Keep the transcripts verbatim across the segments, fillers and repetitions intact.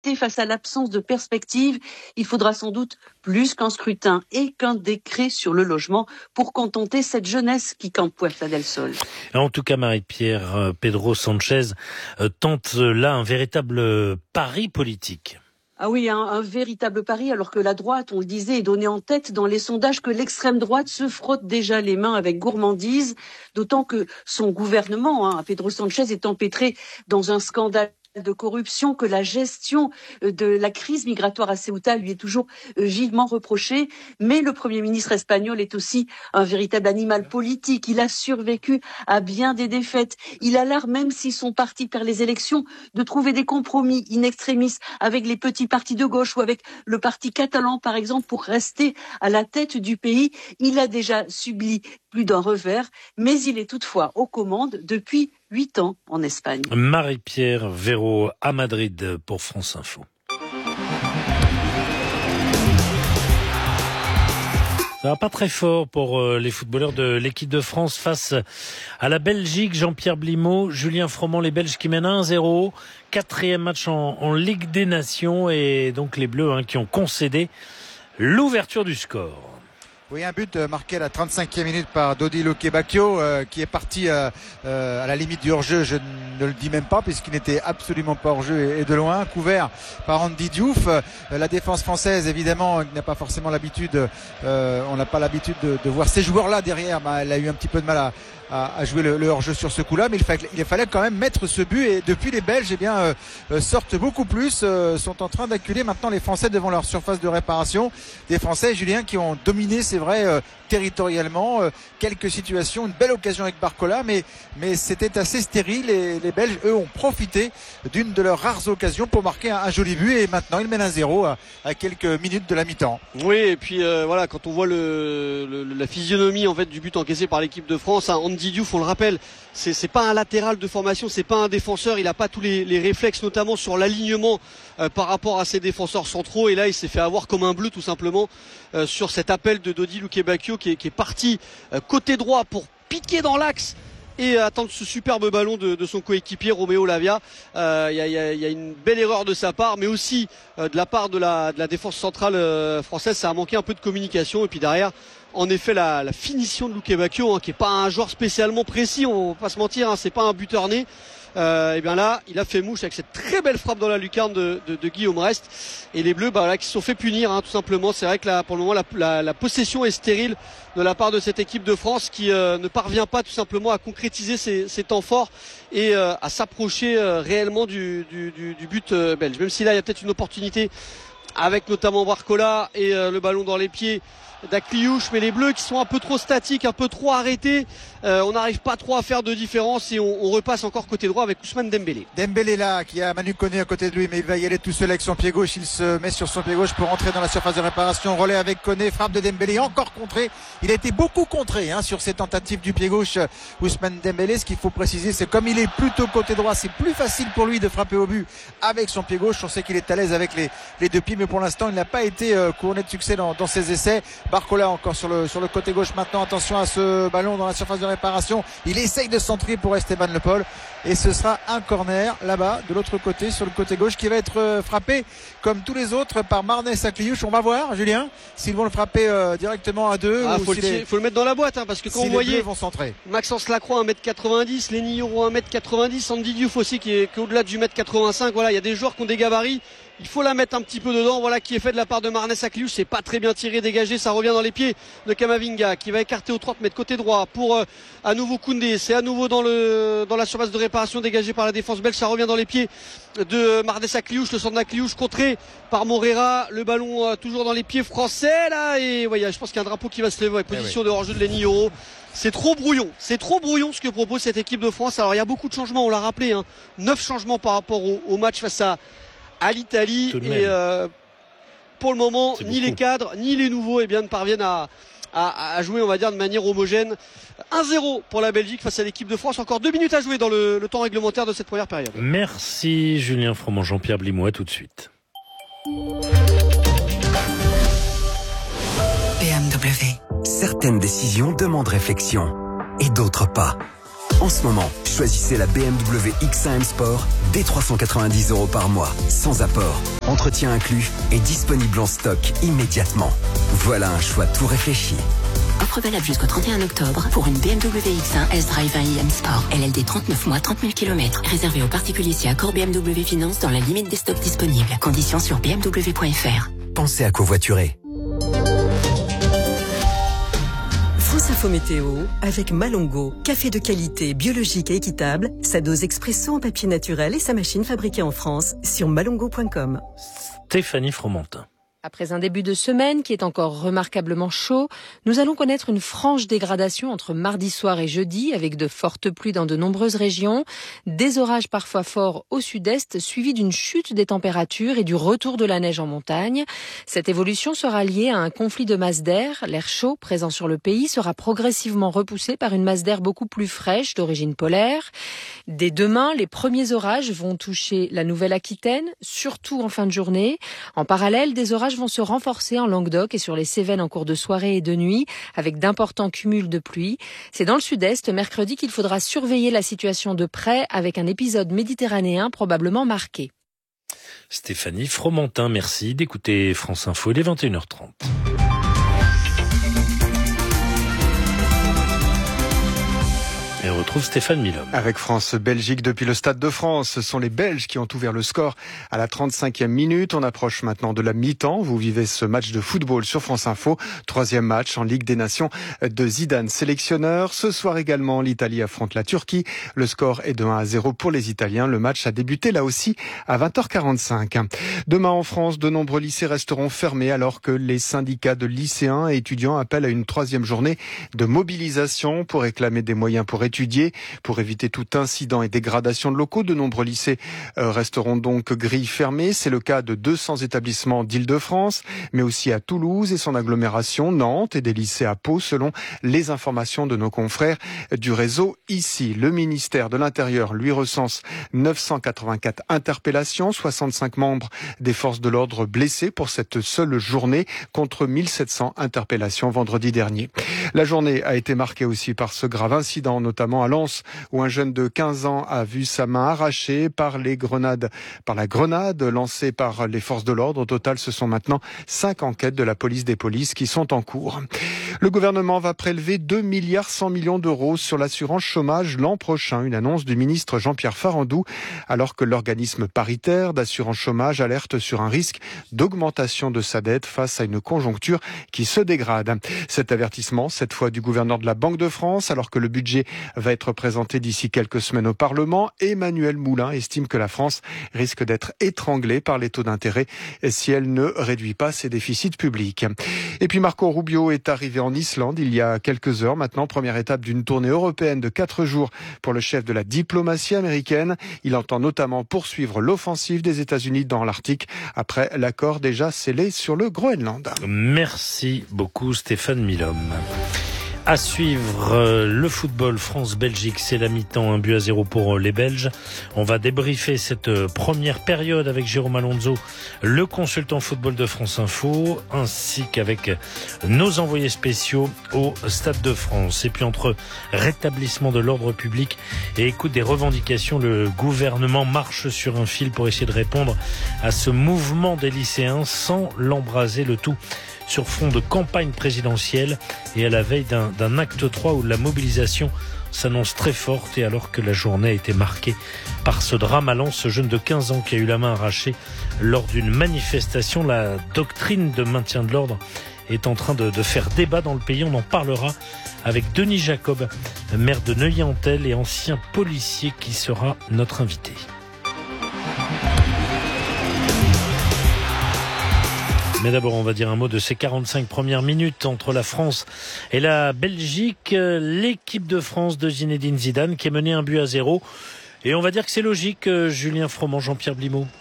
face à l'absence de perspective, il faudra sans doute plus qu'un scrutin et qu'un décret sur le logement pour contenter cette jeunesse qui campe Puerta del Sol. En tout cas, Marie-Pierre, Pedro Sánchez tente là un véritable pari politique. Ah oui, un, un véritable pari, alors que la droite, on le disait, est donnée en tête dans les sondages, que l'extrême droite se frotte déjà les mains avec gourmandise, d'autant que son gouvernement, hein, Pedro Sánchez, est empêtré dans un scandale de corruption, que la gestion de la crise migratoire à Ceuta lui est toujours vivement reprochée. Mais le Premier ministre espagnol est aussi un véritable animal politique. Il a survécu à bien des défaites. Il a l'art, même si son parti perd les élections, de trouver des compromis in extremis avec les petits partis de gauche ou avec le parti catalan, par exemple, pour rester à la tête du pays. Il a déjà subi plus d'un revers, mais il est toutefois aux commandes depuis huit ans en Espagne. Marie-Pierre Véro à Madrid pour France Info. Ça va pas très fort pour les footballeurs de l'équipe de France face à la Belgique. Jean-Pierre Blimaud, Julien Froment, les Belges qui mènent un zéro. Quatrième match en, en Ligue des Nations et donc les Bleus hein, qui ont concédé l'ouverture du score. Oui, un but marqué à la trente-cinquième minute par Dodi Lukebakio euh, qui est parti euh, euh, à la limite du hors-jeu, je ne le dis même pas puisqu'il n'était absolument pas hors-jeu et de loin, couvert par Andy Diouf. Euh, la défense française évidemment n'a pas forcément l'habitude, euh, on n'a pas l'habitude de, de voir ces joueurs-là derrière, bah, elle a eu un petit peu de mal à à jouer le, le hors-jeu sur ce coup-là, mais il fallait, il fallait quand même mettre ce but et depuis les Belges eh bien, euh, sortent beaucoup plus, euh, sont en train d'acculer maintenant les Français devant leur surface de réparation. Des Français, Julien, qui ont dominé, c'est vrai, euh, territorialement, euh, quelques situations, une belle occasion avec Barcola, mais, mais c'était assez stérile et les Belges, eux, ont profité d'une de leurs rares occasions pour marquer un, un joli but et maintenant ils mènent un zéro à, à quelques minutes de la mi-temps. Oui, et puis euh, voilà, quand on voit le, le, la physionomie en fait du but encaissé par l'équipe de France, hein, Andy Diouf, on le rappelle, c'est, c'est pas un latéral de formation, c'est pas un défenseur, il a pas tous les, les réflexes, notamment sur l'alignement euh, par rapport à ses défenseurs centraux, et là il s'est fait avoir comme un bleu tout simplement euh, sur cet appel de Dodi Lukebakio qui est, qui est parti euh, côté droit pour piquer dans l'axe et attendre ce superbe ballon de, de son coéquipier Romeo Lavia. Il euh, y, y, y a une belle erreur de sa part, mais aussi euh, de la part de la, de la défense centrale euh, française, ça a manqué un peu de communication. Et puis derrière, en effet, la, la finition de Lukebakio, hein, qui est pas un joueur spécialement précis, on va pas se mentir, hein, c'est pas un buteur né. Euh, et bien là, il a fait mouche avec cette très belle frappe dans la lucarne de, de, de Guillaume Rest. Et les Bleus, bah, là, qui se sont fait punir, hein, tout simplement. C'est vrai que là, pour le moment, la, la, la possession est stérile de la part de cette équipe de France qui euh, ne parvient pas tout simplement à concrétiser ses, ses temps forts et euh, à s'approcher euh, réellement du, du, du, du but euh, belge. Même si là, il y a peut-être une opportunité avec notamment Barcola et euh, le ballon dans les pieds d'Akliouche, mais les Bleus qui sont un peu trop statiques, un peu trop arrêtés, euh, on n'arrive pas trop à faire de différence et on, on repasse encore côté droit avec Ousmane Dembélé. Dembélé là, qui a Manu Koné à côté de lui, mais il va y aller tout seul avec son pied gauche, il se met sur son pied gauche pour entrer dans la surface de réparation, relais avec Koné, frappe de Dembélé, encore contré, il a été beaucoup contré hein, sur ces tentatives du pied gauche, Ousmane Dembélé. Ce qu'il faut préciser, c'est comme il est plutôt côté droit, c'est plus facile pour lui de frapper au but avec son pied gauche, on sait qu'il est à l'aise avec les, les deux pieds, mais pour l'instant il n'a pas été euh, couronné de succès dans, dans ses essais. Barcola encore sur le, sur le côté gauche maintenant, attention à ce ballon dans la surface de réparation, il essaye de centrer pour Esteban Le Pol et ce sera un corner là-bas de l'autre côté sur le côté gauche qui va être frappé comme tous les autres par Marnès Akliouche. On va voir, Julien, s'ils vont le frapper euh, directement à deux. Ah, ou faut, si le, les... faut le mettre dans la boîte hein, parce que quand si vous voyez vont centrer. Maxence Lacroix un mètre quatre-vingt-dix, Lenny Yoro un mètre quatre-vingt-dix, Andy Diouf aussi qui est, qui est au-delà du mètre quatre-vingt-cinq, voilà, il y a des joueurs qui ont des gabarits. Il faut la mettre un petit peu dedans, voilà qui est fait de la part de Marnès Akliouche, c'est pas très bien tiré, dégagé, ça revient dans les pieds de Kamavinga qui va écarter au trente mètres côté droit pour euh, à nouveau Koundé, c'est à nouveau dans le dans la surface de réparation dégagée par la défense belge, ça revient dans les pieds de Marnès Akliouche, le centre d'Akliouche contré par Morera, le ballon euh, toujours dans les pieds français là et ouais, je pense qu'il y a un drapeau qui va se lever avec position eh oui. de hors-jeu de Lenny Yoro. C'est trop brouillon, c'est trop brouillon ce que propose cette équipe de France. Alors il y a beaucoup de changements, on l'a rappelé, hein, neuf changements par rapport au, au match face à à l'Italie et euh, pour le moment ni les cadres ni les nouveaux eh bien, ne parviennent à, à, à jouer on va dire de manière homogène. Un zéro pour la Belgique face à l'équipe de France, encore deux minutes à jouer dans le, le temps réglementaire de cette première période. Merci Julien Froment, Jean-Pierre Blimaud, tout de suite. B M W. Certaines décisions demandent réflexion et d'autres pas. En ce moment, choisissez la B M W X un M Sport dès trois cent quatre-vingt-dix euros par mois, sans apport, entretien inclus et disponible en stock immédiatement. Voilà un choix tout réfléchi. Offre valable jusqu'au trente et un octobre pour une B M W X un S-Drive un i M Sport. L L D trente-neuf mois, trente mille kilomètres. Réservé aux particuliers si accord B M W Finance dans la limite des stocks disponibles. Conditions sur b m w point f r. Pensez à covoiturer. France Info Météo avec Malongo. Café de qualité, biologique et équitable. Sa dose expresso en papier naturel et sa machine fabriquée en France sur malongo point com. Stéphanie Fromentin. Après un début de semaine qui est encore remarquablement chaud, nous allons connaître une franche dégradation entre mardi soir et jeudi avec de fortes pluies dans de nombreuses régions, des orages parfois forts au sud-est suivis d'une chute des températures et du retour de la neige en montagne. Cette évolution sera liée à un conflit de masse d'air. L'air chaud présent sur le pays sera progressivement repoussé par une masse d'air beaucoup plus fraîche d'origine polaire. Dès demain, les premiers orages vont toucher la Nouvelle-Aquitaine, surtout en fin de journée. En parallèle, des orages vont se renforcer en Languedoc et sur les Cévennes en cours de soirée et de nuit, avec d'importants cumuls de pluie. C'est dans le sud-est, mercredi, qu'il faudra surveiller la situation de près, avec un épisode méditerranéen probablement marqué. Stéphanie Fromentin, merci d'écouter France Info, il est vingt et une heures trente. Et on retrouve Stéphane Milhomme. Avec France-Belgique depuis le Stade de France, ce sont les Belges qui ont ouvert le score à la trente-cinquième minute. On approche maintenant de la mi-temps. Vous vivez ce match de football sur France Info. Troisième match en Ligue des Nations de Zidane, sélectionneur. Ce soir également, l'Italie affronte la Turquie. Le score est de un à zéro pour les Italiens. Le match a débuté là aussi à vingt heures quarante-cinq. Demain en France, de nombreux lycées resteront fermés alors que les syndicats de lycéens et étudiants appellent à une troisième journée de mobilisation pour réclamer des moyens pour étudier. Pour éviter tout incident et dégradation de locaux, de nombreux lycées resteront donc grilles fermées. C'est le cas de deux cents établissements d'Île-de-France, mais aussi à Toulouse et son agglomération, Nantes, et des lycées à Pau, selon les informations de nos confrères du réseau ici. Le ministère de l'Intérieur, lui, recense neuf cent quatre-vingt-quatre interpellations, soixante-cinq membres des forces de l'ordre blessés pour cette seule journée, contre mille sept cents interpellations vendredi dernier. La journée a été marquée aussi par ce grave incident, notamment à Lens, où un jeune de quinze ans a vu sa main arrachée par les grenades, par la grenade lancée par les forces de l'ordre. Au total, ce sont maintenant cinq enquêtes de la police des polices qui sont en cours. Le gouvernement va prélever deux milliards cent millions d'euros sur l'assurance chômage l'an prochain. Une annonce du ministre Jean-Pierre Farandou, alors que l'organisme paritaire d'assurance chômage alerte sur un risque d'augmentation de sa dette face à une conjoncture qui se dégrade. Cet avertissement, cette fois du gouverneur de la Banque de France, alors que le budget va être présenté d'ici quelques semaines au Parlement. Emmanuel Moulin estime que la France risque d'être étranglée par les taux d'intérêt si elle ne réduit pas ses déficits publics. Et puis Marco Rubio est arrivé en Islande il y a quelques heures maintenant, première étape d'une tournée européenne de quatre jours pour le chef de la diplomatie américaine. Il entend notamment poursuivre l'offensive des États-Unis dans l'Arctique après l'accord déjà scellé sur le Groenland. Merci beaucoup Stéphane Milhomme. À suivre le football France-Belgique, c'est la mi-temps, un but à zéro pour les Belges. On va débriefer cette première période avec Jérôme Alonso, le consultant football de France Info, ainsi qu'avec nos envoyés spéciaux au Stade de France. Et puis entre rétablissement de l'ordre public et écoute des revendications, le gouvernement marche sur un fil pour essayer de répondre à ce mouvement des lycéens sans l'embraser, le tout sur fond de campagne présidentielle et à la veille d'un, d'un acte trois où la mobilisation s'annonce très forte, et alors que la journée a été marquée par ce drame à Lens, ce jeune de quinze ans qui a eu la main arrachée lors d'une manifestation. La doctrine de maintien de l'ordre est en train de, de faire débat dans le pays. On en parlera avec Denis Jacob, maire de Neuilly-en-Thelle et ancien policier, qui sera notre invité. Mais d'abord, on va dire un mot de ces quarante-cinq premières minutes entre la France et la Belgique. L'équipe de France de Zinedine Zidane qui est menée un but à zéro. Et on va dire que c'est logique, Julien Froment, Jean-Pierre Blimaud.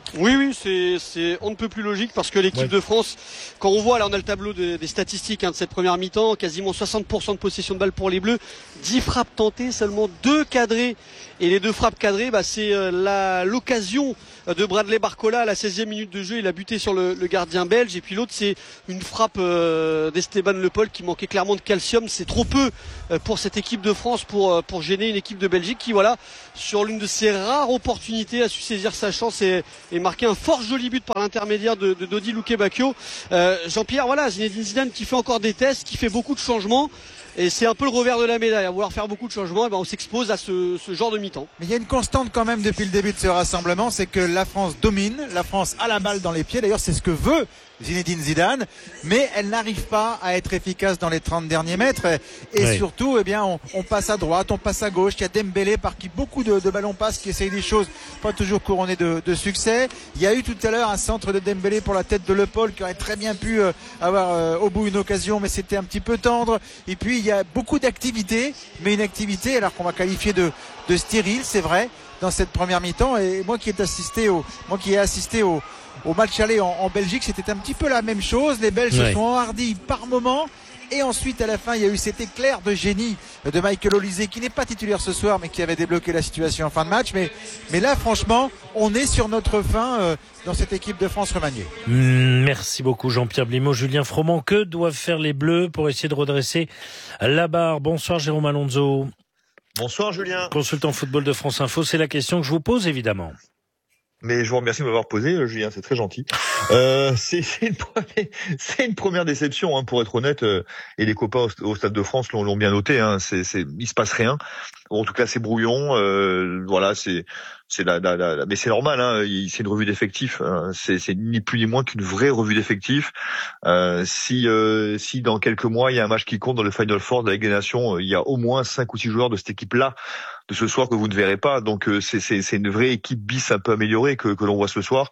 Oui, oui, c'est, c'est on ne peut plus logique parce que l'équipe ouais. de France, quand on voit, là on a le tableau de, des statistiques hein, de cette première mi-temps, quasiment soixante pour cent de possession de balle pour les Bleus, dix frappes tentées, seulement deux cadrées, et les deux frappes cadrées, bah, c'est euh, la, l'occasion de Bradley Barcola à la seizième minute de jeu, il a buté sur le, le gardien belge, et puis l'autre c'est une frappe euh, d'Esteban Le Pol qui manquait clairement de calcium. C'est trop peu euh, pour cette équipe de France pour, euh, pour gêner une équipe de Belgique qui, voilà, sur l'une de ses rares opportunités a su saisir sa chance et, et marquer un fort joli but par l'intermédiaire de, de Dodi Luque-Bacchio. Euh, Jean-Pierre, voilà, Zinedine Zidane qui fait encore des tests, qui fait beaucoup de changements. Et c'est un peu le revers de la médaille. À vouloir faire beaucoup de changements, et ben on s'expose à ce, ce genre de mi-temps. Mais il y a une constante quand même depuis le début de ce rassemblement, c'est que la France domine, la France a la balle dans les pieds. D'ailleurs, c'est ce que veut Zinedine Zidane, mais elle n'arrive pas à être efficace dans les trente derniers mètres. Et oui. surtout, eh bien, on, on passe à droite, on passe à gauche. Il y a Dembélé par qui beaucoup de, de ballons passent, qui essaye des choses pas toujours couronnées de, de succès. Il y a eu tout à l'heure un centre de Dembélé pour la tête de Le Pol qui aurait très bien pu euh, avoir euh, au bout une occasion, mais c'était un petit peu tendre. Et puis, il y a beaucoup d'activités, mais une activité alors qu'on va qualifier de, de stérile, c'est vrai, dans cette première mi-temps. Et moi qui ai assisté au, moi qui ai assisté au Au match aller en, en Belgique, c'était un petit peu la même chose. Les Belges ouais. se sont enhardis par moments. Et ensuite, à la fin, il y a eu cet éclair de génie de Michael Olise, qui n'est pas titulaire ce soir, mais qui avait débloqué la situation en fin de match. Mais, mais là, franchement, on est sur notre fin euh, dans cette équipe de France remaniée. Merci beaucoup, Jean-Pierre Blimeau. Julien Froment, que doivent faire les Bleus pour essayer de redresser la barre? Bonsoir, Jérôme Alonso. Bonsoir, Julien. Consultant football de France Info. C'est la question que je vous pose, évidemment. Mais je vous remercie de m'avoir posé, Julien, c'est très gentil. Euh, c'est, c'est, une première, c'est une première déception, hein, pour être honnête, euh, et les copains au, au Stade de France l'ont, l'ont bien noté. Hein, c'est, c'est, il se passe rien. Bon, en tout cas, c'est brouillon. Euh, voilà, c'est, c'est la, la, la, mais c'est normal. Hein, c'est une revue d'effectifs. Hein, c'est, c'est ni plus ni moins qu'une vraie revue d'effectifs. Euh, si, euh, si dans quelques mois il y a un match qui compte dans le Final Four de la Ligue des Nations, il y a au moins cinq ou six joueurs de cette équipe-là de ce soir que vous ne verrez pas. Donc euh, c'est, c'est, c'est une vraie équipe bis un peu améliorée que, que l'on voit ce soir.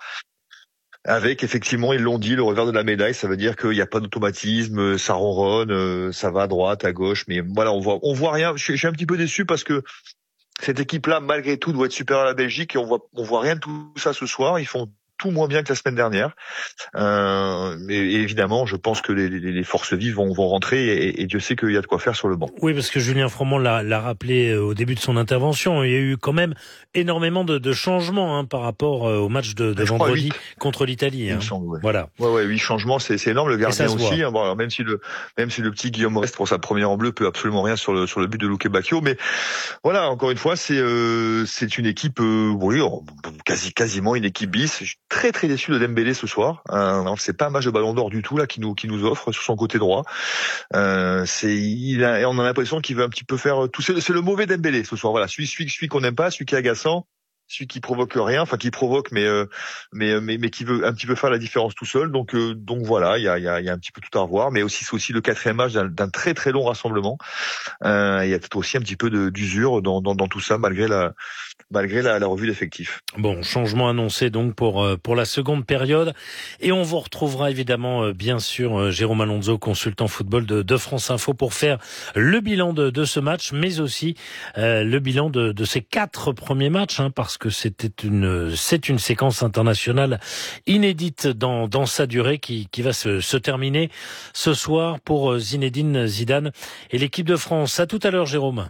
Avec, effectivement, ils l'ont dit, le revers de la médaille, ça veut dire qu'il n'y a pas d'automatisme, ça ronronne, ça va à droite, à gauche, mais voilà, on voit, on voit rien. Je suis, je suis un petit peu déçu parce que cette équipe-là, malgré tout, doit être supérieure à la Belgique et on voit, on voit rien de tout ça ce soir. Ils font tout moins bien que la semaine dernière. Euh, et, et évidemment, je pense que les, les, les forces vives vont, vont rentrer et, et Dieu sait qu'il y a de quoi faire sur le banc. Oui, parce que Julien Froment l'a, l'a rappelé au début de son intervention. Il y a eu quand même énormément de, de changements hein, par rapport au match de, de vendredi contre l'Italie. Hein. Semble, ouais. Voilà. Ouais, ouais, huit changements, c'est, c'est énorme. Le gardien aussi. Hein, bon, alors même si le, même si le petit Guillaume Reste pour sa première en bleu peut absolument rien sur le sur le but de Luque-Bacchio, mais voilà, encore une fois, c'est euh, c'est une équipe, euh, oui, quasi quasiment une équipe bis. Je suis très très déçu de Dembélé ce soir. Euh, non, c'est pas un match de Ballon d'Or du tout là qui nous qui nous offre sur son côté droit. Euh, c'est, il a, on a l'impression qu'il veut un petit peu faire tout. C'est, c'est le mauvais Dembélé ce soir. Voilà, celui celui celui qu'on n'aime pas, celui qui est agaçant. Celui qui provoque rien, enfin qui provoque, mais euh, mais mais mais qui veut un petit peu faire la différence tout seul. Donc euh, donc voilà, il y a il y a il y a un petit peu tout à revoir, mais aussi c'est aussi le quatrième match d'un, d'un très très long rassemblement. Euh, il y a peut-être aussi un petit peu de, d'usure dans, dans dans tout ça malgré la malgré la, la revue d'effectifs. Bon, changement annoncé donc pour pour la seconde période, et on vous retrouvera évidemment bien sûr Jérôme Alonso, consultant football de, de France Info, pour faire le bilan de, de ce match, mais aussi euh, le bilan de, de ces quatre premiers matchs, hein, parce que c'était une c'est une séquence internationale inédite dans dans sa durée qui qui va se, se terminer ce soir pour Zinedine Zidane et l'équipe de France. À tout à l'heure, Jérôme.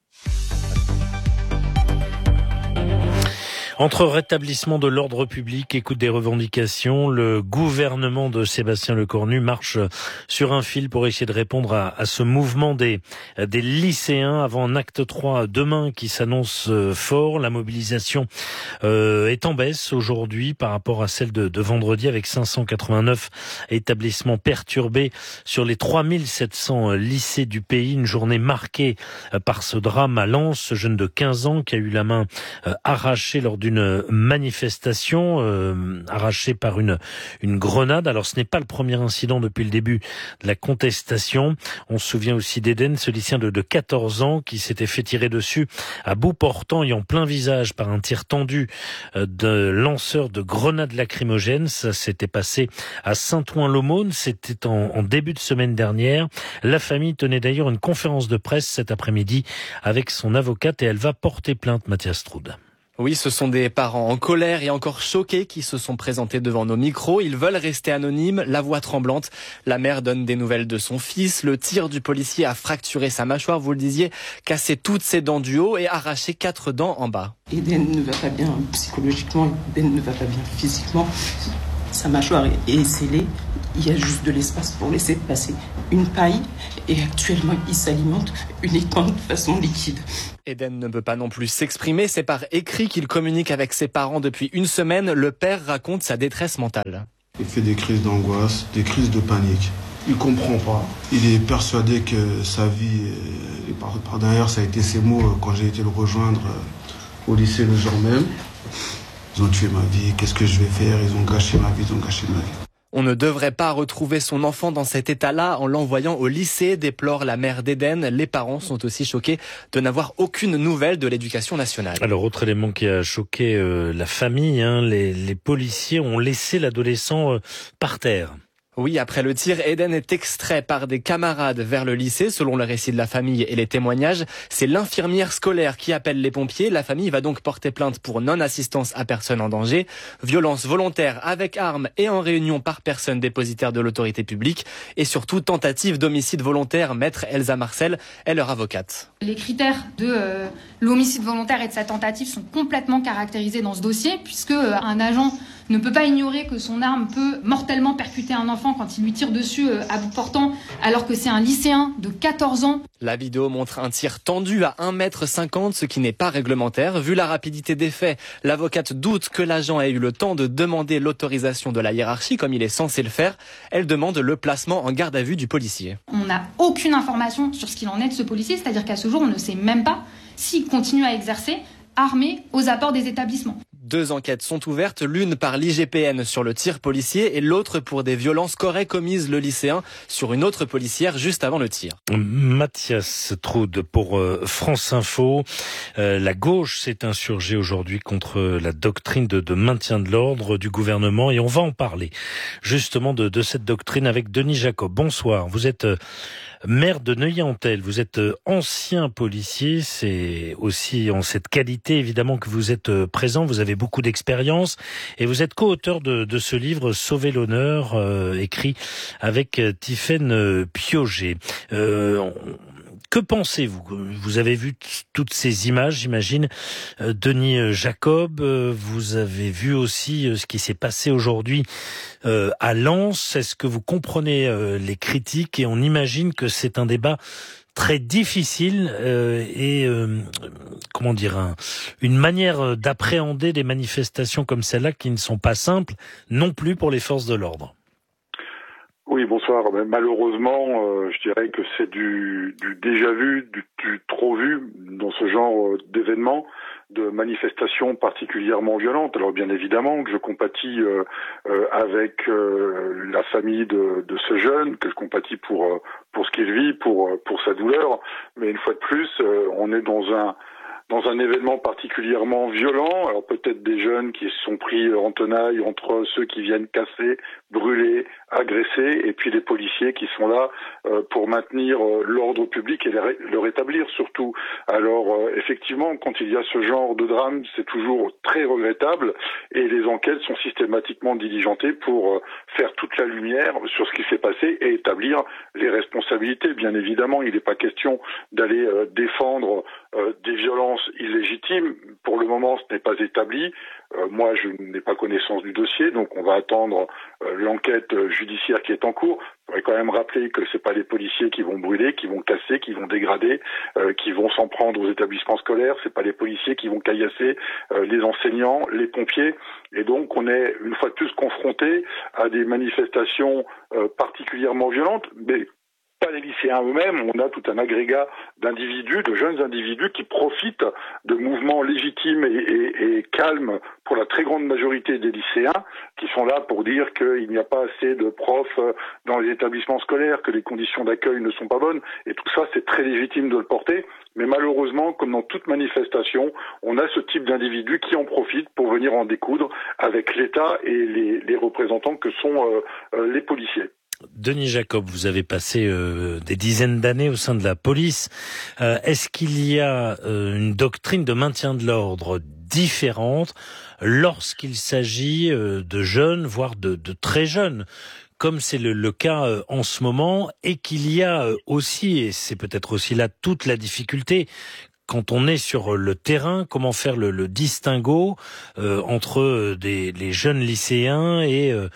Entre rétablissement de l'ordre public, écoute des revendications, le gouvernement de Sébastien Lecornu marche sur un fil pour essayer de répondre à, à ce mouvement des, des lycéens avant un acte trois demain qui s'annonce fort. La mobilisation euh, est en baisse aujourd'hui par rapport à celle de, de vendredi, avec cinq cent quatre-vingt-neuf établissements perturbés sur les trois mille sept cents lycées du pays. Une journée marquée par ce drame à Lens, ce jeune de quinze ans qui a eu la main euh, arrachée lors du une manifestation euh, arrachée par une une grenade. Alors ce n'est pas le premier incident depuis le début de la contestation. On se souvient aussi d'Eden, ce lycéen de, de quatorze ans qui s'était fait tirer dessus à bout portant et en plein visage par un tir tendu de lanceurs de grenades lacrymogènes. Ça s'était passé à Saint-Ouen-l'Aumône. C'était en, en début de semaine dernière. La famille tenait d'ailleurs une conférence de presse cet après-midi avec son avocate et elle va porter plainte, Mathias Strud. Oui, ce sont des parents en colère et encore choqués qui se sont présentés devant nos micros. Ils veulent rester anonymes, la voix tremblante. La mère donne des nouvelles de son fils. Le tir du policier a fracturé sa mâchoire, vous le disiez, cassé toutes ses dents du haut et arraché quatre dents en bas. Eden ne va pas bien psychologiquement, Eden ne va pas bien physiquement. Sa mâchoire est scellée. Il y a juste de l'espace pour laisser passer une paille et actuellement il s'alimente uniquement de façon liquide. Eden ne peut pas non plus s'exprimer, c'est par écrit qu'il communique avec ses parents depuis une semaine. Le père raconte sa détresse mentale. Il fait des crises d'angoisse, des crises de panique. Il comprend pas. Il est persuadé que sa vie, et par, par derrière ça a été ses mots quand j'ai été le rejoindre au lycée le jour même. Ils ont tué ma vie, qu'est-ce que je vais faire? Ils ont gâché ma vie, ils ont gâché ma vie. On ne devrait pas retrouver son enfant dans cet état-là en l'envoyant au lycée, déplore la mère d'Eden. Les parents sont aussi choqués de n'avoir aucune nouvelle de l'éducation nationale. Alors, autre élément qui a choqué euh, la famille, hein, les, les policiers ont laissé l'adolescent euh, par terre. Oui, après le tir, Eden est extrait par des camarades vers le lycée, selon le récit de la famille et les témoignages. C'est l'infirmière scolaire qui appelle les pompiers. La famille va donc porter plainte pour non-assistance à personne en danger, violence volontaire avec arme et en réunion par personne dépositaire de l'autorité publique, et surtout tentative d'homicide volontaire. Maître Elsa Marcel est leur avocate. Les critères de euh, l'homicide volontaire et de sa tentative sont complètement caractérisés dans ce dossier, puisque euh, un agent ne peut pas ignorer que son arme peut mortellement percuter un enfant quand il lui tire dessus euh, à bout portant, alors que c'est un lycéen de quatorze ans. La vidéo montre un tir tendu à un mètre cinquante, ce qui n'est pas réglementaire. Vu la rapidité des faits, l'avocate doute que l'agent ait eu le temps de demander l'autorisation de la hiérarchie, comme il est censé le faire. Elle demande le placement en garde à vue du policier. On n'a aucune information sur ce qu'il en est de ce policier, c'est-à-dire qu'à ce jour, on ne sait même pas s'il continue à exercer armé aux apports des établissements. Deux enquêtes sont ouvertes, l'une par l'I G P N sur le tir policier et l'autre pour des violences qu'aurait commises le lycéen sur une autre policière juste avant le tir. Mathias Troude pour euh, France Info. Euh, la gauche s'est insurgée aujourd'hui contre la doctrine de, de maintien de l'ordre du gouvernement et on va en parler justement de, de cette doctrine avec Denis Jacob. Bonsoir, vous êtes... Euh, maire de Neuilly-en-Thelle, vous êtes ancien policier, c'est aussi en cette qualité évidemment que vous êtes présent, vous avez beaucoup d'expérience et vous êtes co-auteur de, de ce livre Sauver l'honneur, euh, écrit avec Tiffaine Piauget. Euh, Que pensez-vous? Vous avez vu t- toutes ces images, j'imagine. Euh, Denis Jacob, euh, vous avez vu aussi euh, ce qui s'est passé aujourd'hui euh, à Lens. Est-ce que vous comprenez euh, les critiques? Et on imagine que c'est un débat très difficile euh, et euh, comment dire un, une manière d'appréhender des manifestations comme celle-là qui ne sont pas simples non plus pour les forces de l'ordre. Oui, bonsoir. Malheureusement, euh, je dirais que c'est du, du déjà vu, du, du trop vu dans ce genre d'événements, de manifestations particulièrement violentes. Alors bien évidemment que je compatis euh, euh, avec euh, la famille de, de ce jeune, que je compatis pour euh, pour ce qu'il vit, pour pour sa douleur. Mais une fois de plus, euh, on est dans un dans un événement particulièrement violent. Alors peut-être des jeunes qui se sont pris en tenaille entre ceux qui viennent casser, brûler, agresser, et puis les policiers qui sont là euh, pour maintenir euh, l'ordre public et le, ré- le rétablir surtout. Alors euh, effectivement, quand il y a ce genre de drame, c'est toujours très regrettable, et les enquêtes sont systématiquement diligentées pour euh, faire toute la lumière sur ce qui s'est passé et établir les responsabilités. Bien évidemment, il n'est pas question d'aller euh, défendre euh, des violences illégitimes. Pour le moment, ce n'est pas établi. Euh, moi, je n'ai pas connaissance du dossier, donc on va attendre euh, l'enquête judiciaire qui est en cours. Je voudrais quand même rappeler que c'est pas les policiers qui vont brûler, qui vont casser, qui vont dégrader, euh, qui vont s'en prendre aux établissements scolaires. C'est pas les policiers qui vont caillasser euh, les enseignants, les pompiers. Et donc, on est une fois de plus confronté à des manifestations euh, particulièrement violentes, mais pas les lycéens eux-mêmes, on a tout un agrégat d'individus, de jeunes individus qui profitent de mouvements légitimes et, et, et calmes pour la très grande majorité des lycéens, qui sont là pour dire qu'il n'y a pas assez de profs dans les établissements scolaires, que les conditions d'accueil ne sont pas bonnes, et tout ça c'est très légitime de le porter, mais malheureusement, comme dans toute manifestation, on a ce type d'individus qui en profitent pour venir en découdre avec l'État et les, les représentants que sont euh, euh, les policiers. Denis Jacob, vous avez passé euh, des dizaines d'années au sein de la police. Euh, est-ce qu'il y a euh, une doctrine de maintien de l'ordre différente lorsqu'il s'agit euh, de jeunes, voire de, de très jeunes, comme c'est le, le cas euh, en ce moment, et qu'il y a euh, aussi, et c'est peut-être aussi là toute la difficulté, quand on est sur le terrain, comment faire le, le distinguo euh, entre euh, des, les jeunes lycéens et euh,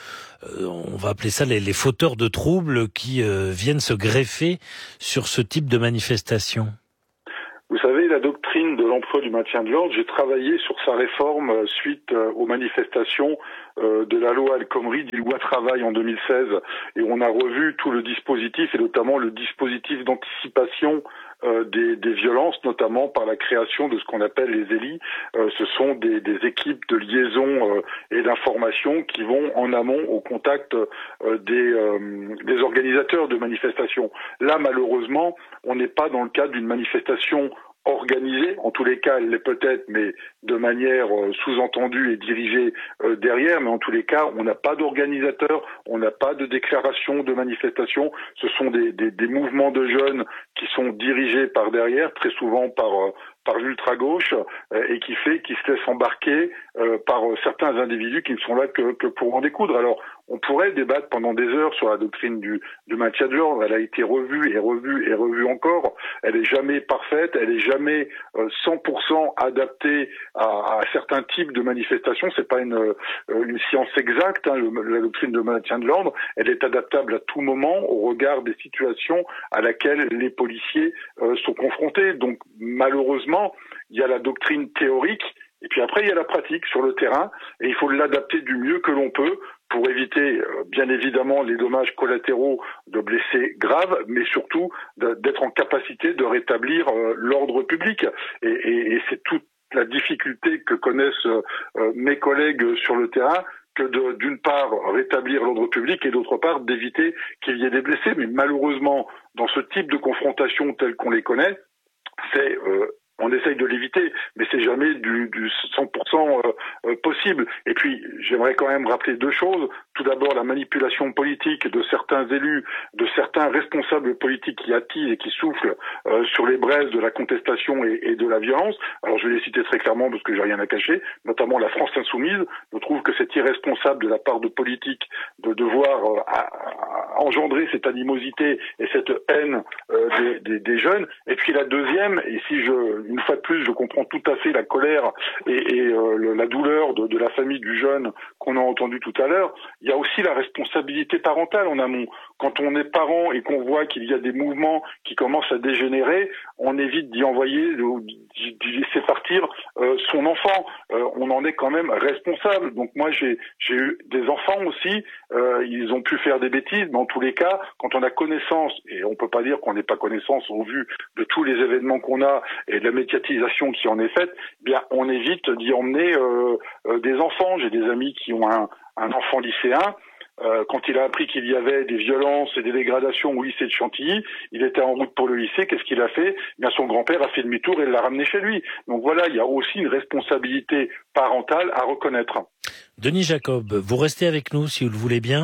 on va appeler ça les, les fauteurs de troubles qui euh, viennent se greffer sur ce type de manifestation? Vous savez, la doctrine de l'emploi du maintien de l'ordre, j'ai travaillé sur sa réforme suite aux manifestations de la loi El Khomri, dit loi travail en deux mille seize, et on a revu tout le dispositif, et notamment le dispositif d'anticipation Euh, des, des violences, notamment par la création de ce qu'on appelle les E L I. Euh, ce sont des, des équipes de liaison euh, et d'information qui vont en amont au contact euh, des, euh, des organisateurs de manifestations. Là, malheureusement, on n'est pas dans le cadre d'une manifestation organisée, en tous les cas elle l'est peut-être, mais de manière euh, sous-entendue et dirigée euh, derrière, mais en tous les cas on n'a pas d'organisateur, on n'a pas de déclaration de manifestation, ce sont des, des, des mouvements de jeunes qui sont dirigés par derrière, très souvent par euh, par l'ultra-gauche, euh, et qui fait qu'ils se laissent embarquer euh, par euh, certains individus qui ne sont là que, que pour en découdre. Alors, on pourrait débattre pendant des heures sur la doctrine du, du maintien de l'ordre. Elle a été revue et revue et revue encore. Elle est jamais parfaite, elle est jamais euh, cent pour cent adaptée à, à certains types de manifestations. C'est pas une, euh, une science exacte, hein, le, la doctrine de maintien de l'ordre. Elle est adaptable à tout moment au regard des situations à laquelle les policiers euh, sont confrontés. Donc, malheureusement, il y a la doctrine théorique et puis après il y a la pratique sur le terrain et il faut l'adapter du mieux que l'on peut pour éviter euh, bien évidemment les dommages collatéraux de blessés graves, mais surtout d'être en capacité de rétablir euh, l'ordre public et, et, et c'est toute la difficulté que connaissent euh, mes collègues sur le terrain que de, d'une part, rétablir l'ordre public et d'autre part, d'éviter qu'il y ait des blessés. Mais malheureusement, dans ce type de confrontation telles qu'on les connaît, c'est euh, on essaye de l'éviter, mais c'est jamais du, du cent pour cent euh, possible. Et puis, j'aimerais quand même rappeler deux choses. Tout d'abord, la manipulation politique de certains élus, de certains responsables politiques qui attisent et qui soufflent euh, sur les braises de la contestation et, et de la violence. Alors, je vais les citer très clairement parce que j'ai rien à cacher. Notamment la France insoumise. Je trouve que c'est irresponsable de la part de politiques de devoir euh, à, à engendrer cette animosité et cette haine euh, des, des, des jeunes. Et puis la deuxième, et si je une fois de plus, je comprends tout à fait la colère et, et euh, le, la douleur de, de la famille du jeune qu'on a entendu tout à l'heure. Il y a aussi la responsabilité parentale en amont. Quand on est parent et qu'on voit qu'il y a des mouvements qui commencent à dégénérer, on évite d'y envoyer, d'y laisser partir euh, son enfant. Euh, on en est quand même responsable. Donc moi, j'ai, j'ai eu des enfants aussi. Euh, ils ont pu faire des bêtises, mais en tous les cas, quand on a connaissance, et on peut pas dire qu'on n'ait pas connaissance au vu de tous les événements qu'on a et de la médiatisation qui en est faite, eh bien on évite d'y emmener euh, euh, des enfants. J'ai des amis qui ont un, un enfant lycéen. Euh, quand il a appris qu'il y avait des violences et des dégradations au lycée de Chantilly, il était en route pour le lycée. Qu'est-ce qu'il a fait? Eh bien, son grand-père a fait demi-tour et l'a ramené chez lui. Donc voilà, il y a aussi une responsabilité parentale à reconnaître. Denis Jacob, vous restez avec nous si vous le voulez bien.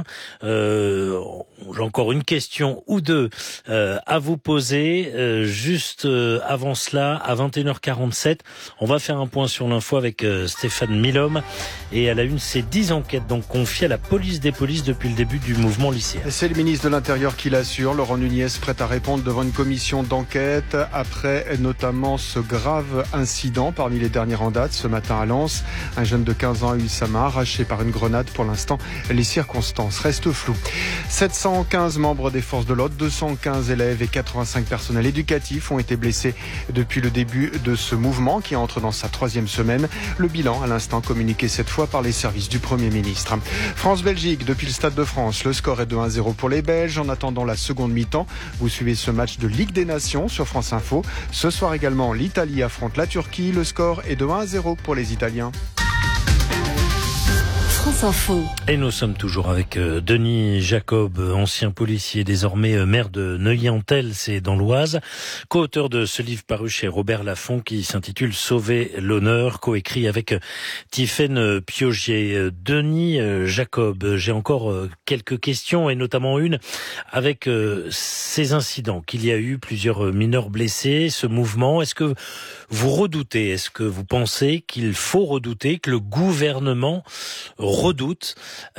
Euh, j'ai encore une question ou deux euh, à vous poser. Euh, juste euh, avant cela, à vingt et une heures quarante-sept, on va faire un point sur l'info avec euh, Stéphane Milhomme. Et à la une, c'est dix enquêtes donc confiées à la police des polices depuis le début du mouvement lycéen. C'est le ministre de l'Intérieur qui l'assure. Laurent Nunez prêt à répondre devant une commission d'enquête après notamment ce grave incident parmi les derniers en date ce matin à Lens. Un jeune de quinze ans a eu sa main arrachée par une grenade. Pour l'instant, les circonstances restent floues. sept cent quinze membres des forces de l'ordre, deux cent quinze élèves et quatre-vingt-cinq personnels éducatifs ont été blessés depuis le début de ce mouvement qui entre dans sa troisième semaine. Le bilan, à l'instant, communiqué cette fois par les services du Premier ministre. France-Belgique, depuis le Stade de France, le score est de un à zéro pour les Belges. En attendant la seconde mi-temps, vous suivez ce match de Ligue des Nations sur France Info. Ce soir également, l'Italie affronte la Turquie. Le score est de un à zéro pour les Italiens. France France Info. Et nous sommes toujours avec Denis Jacob, ancien policier, désormais maire de Neuilly-en-Thelle, c'est dans l'Oise, co-auteur de ce livre paru chez Robert Laffont qui s'intitule Sauver l'honneur, coécrit avec Tiffaine Piogier. Denis Jacob, j'ai encore quelques questions et notamment une avec ces incidents qu'il y a eu, plusieurs mineurs blessés, ce mouvement. Est-ce que vous redoutez, est-ce que vous pensez qu'il faut redouter, que le gouvernement redoute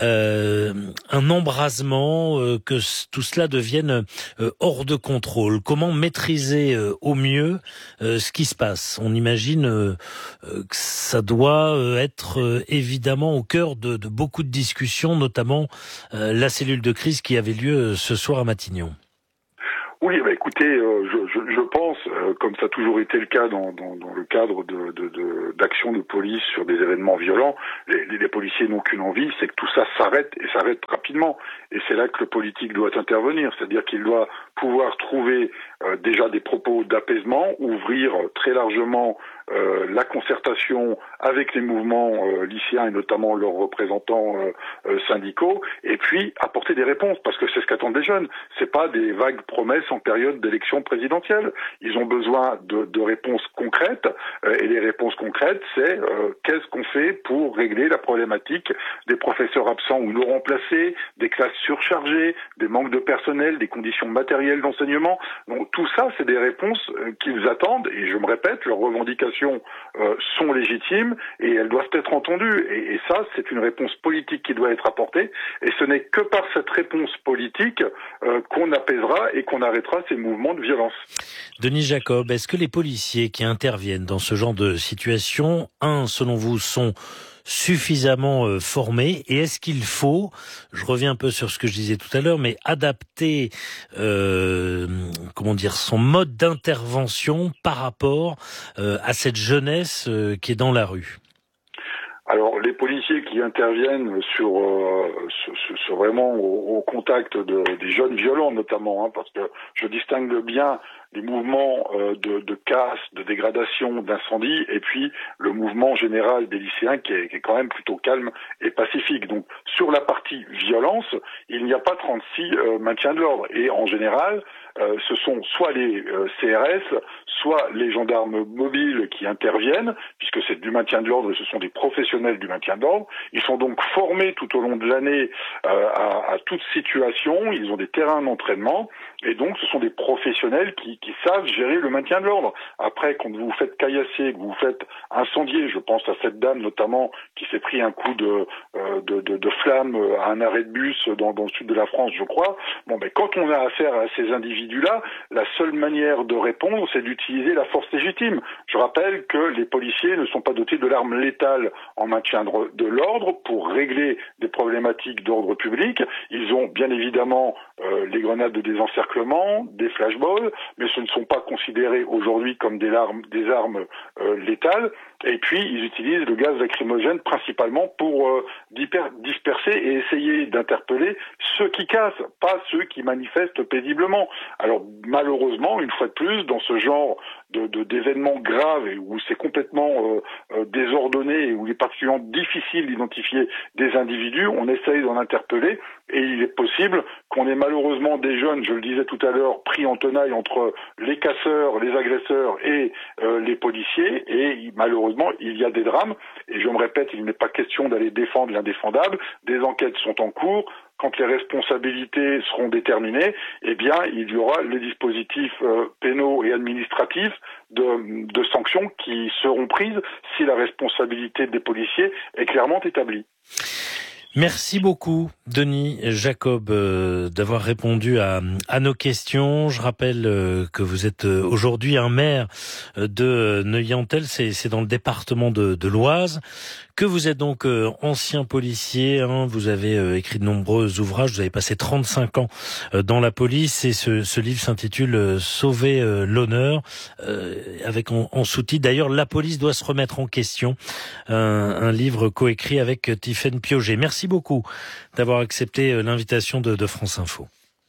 euh, un embrasement, euh, que tout cela devienne euh, hors de contrôle? Comment maîtriser euh, au mieux euh, ce qui se passe? On imagine euh, euh, que ça doit euh, être euh, évidemment au cœur de, de beaucoup de discussions, notamment euh, la cellule de crise qui avait lieu euh, ce soir à Matignon. Oui, bah écoutez, euh, je, je, je pense, euh, comme ça a toujours été le cas dans, dans, dans le cadre de, de, de, d'actions de police sur des événements violents, les, les, les policiers n'ont qu'une envie, c'est que tout ça s'arrête et s'arrête rapidement. Et c'est là que le politique doit intervenir, c'est-à-dire qu'il doit pouvoir trouver euh, déjà des propos d'apaisement, ouvrir très largement euh, la concertation avec les mouvements euh, lycéens et notamment leurs représentants euh, euh, syndicaux, et puis apporter des réponses, parce que c'est ce qu'attendent les jeunes. C'est pas des vagues promesses en période d'élection présidentielle. Ils ont besoin de, de réponses concrètes, euh, et les réponses concrètes, c'est euh, qu'est-ce qu'on fait pour régler la problématique des professeurs absents ou non remplacés, des classes surchargées, des manques de personnel, des conditions matérielles d'enseignement. Donc tout ça, c'est des réponses euh, qu'ils attendent, et je me répète, leurs revendications euh, sont légitimes et elles doivent être entendues. Et, et ça, c'est une réponse politique qui doit être apportée, et ce n'est que par cette réponse politique euh, qu'on apaisera et qu'on arrêtera ces mouvements de violence. Denis Jacob, est-ce que les policiers qui interviennent dans ce genre de situation, un, selon vous, sont suffisamment euh, formés, et est-ce qu'il faut, je reviens un peu sur ce que je disais tout à l'heure, mais adapter euh, comment dire son mode d'intervention par rapport euh, à cette jeunesse euh, qui est dans la rue? Alors, les policiers qui interviennent sur, euh, sur, sur vraiment au, au contact de, des jeunes violents notamment, hein, parce que je distingue bien les mouvements euh, de, de casse, de dégradation, d'incendie, et puis le mouvement général des lycéens qui est, qui est quand même plutôt calme et pacifique. Donc, sur la partie violence, il n'y a pas trente-six euh, maintien de l'ordre. Et en général, euh, ce sont soit les euh, C R S, soit les gendarmes mobiles qui interviennent, puisque c'est du maintien de l'ordre et ce sont des professionnels du maintien de l'ordre. Ils sont donc formés tout au long de l'année euh, à, à toute situation, ils ont des terrains d'entraînement, et donc ce sont des professionnels qui, qui savent gérer le maintien de l'ordre. Après, quand vous vous faites caillasser, que vous vous faites incendier, je pense à cette dame notamment qui s'est pris un coup de, euh, de, de, de flamme à un arrêt de bus dans, dans le sud de la France, je crois. Bon, ben quand on a affaire à ces individus-là, la seule manière de répondre, c'est d'utiliser la force légitime. Je rappelle que les policiers ne sont pas dotés de l'arme létale en maintien de l'ordre pour régler des problématiques d'ordre public. Ils ont bien évidemment euh, les grenades de désencerclement, des flashballs, mais ce ne sont pas considérés aujourd'hui comme des armes, des armes euh, létales. Et puis, ils utilisent le gaz lacrymogène principalement pour euh, disperser et essayer d'interpeller ceux qui cassent, pas ceux qui manifestent paisiblement. Alors, malheureusement, une fois de plus, dans ce genre de, de d'événements graves et où c'est complètement euh, euh, désordonné et où il est particulièrement difficile d'identifier des individus, on essaye d'en interpeller, et il est possible qu'on ait malheureusement des jeunes, je le disais tout à l'heure, pris en tenaille entre les casseurs, les agresseurs et euh, les policiers, et malheureusement il y a des drames, et je me répète, il n'est pas question d'aller défendre l'indéfendable, des enquêtes sont en cours. Quand les responsabilités seront déterminées, eh bien, il y aura les dispositifs euh, pénaux et administratifs de, de sanctions qui seront prises si la responsabilité des policiers est clairement établie. Merci beaucoup, Denis Jacob, euh, d'avoir répondu à, à nos questions. Je rappelle euh, que vous êtes euh, aujourd'hui un maire de Neuilly-en-Thelle, c'est, c'est dans le département de, de l'Oise, que vous êtes donc euh, ancien policier, hein, vous avez euh, écrit de nombreux ouvrages, vous avez passé trente-cinq ans euh, dans la police, et ce, ce livre s'intitule euh, « Sauver euh, l'honneur euh, », avec en, en sous-titre d'ailleurs « La police doit se remettre en question », un, un livre coécrit avec Tiffaine Piogier. Merci beaucoup d'avoir accepté euh, l'invitation de, de France Info.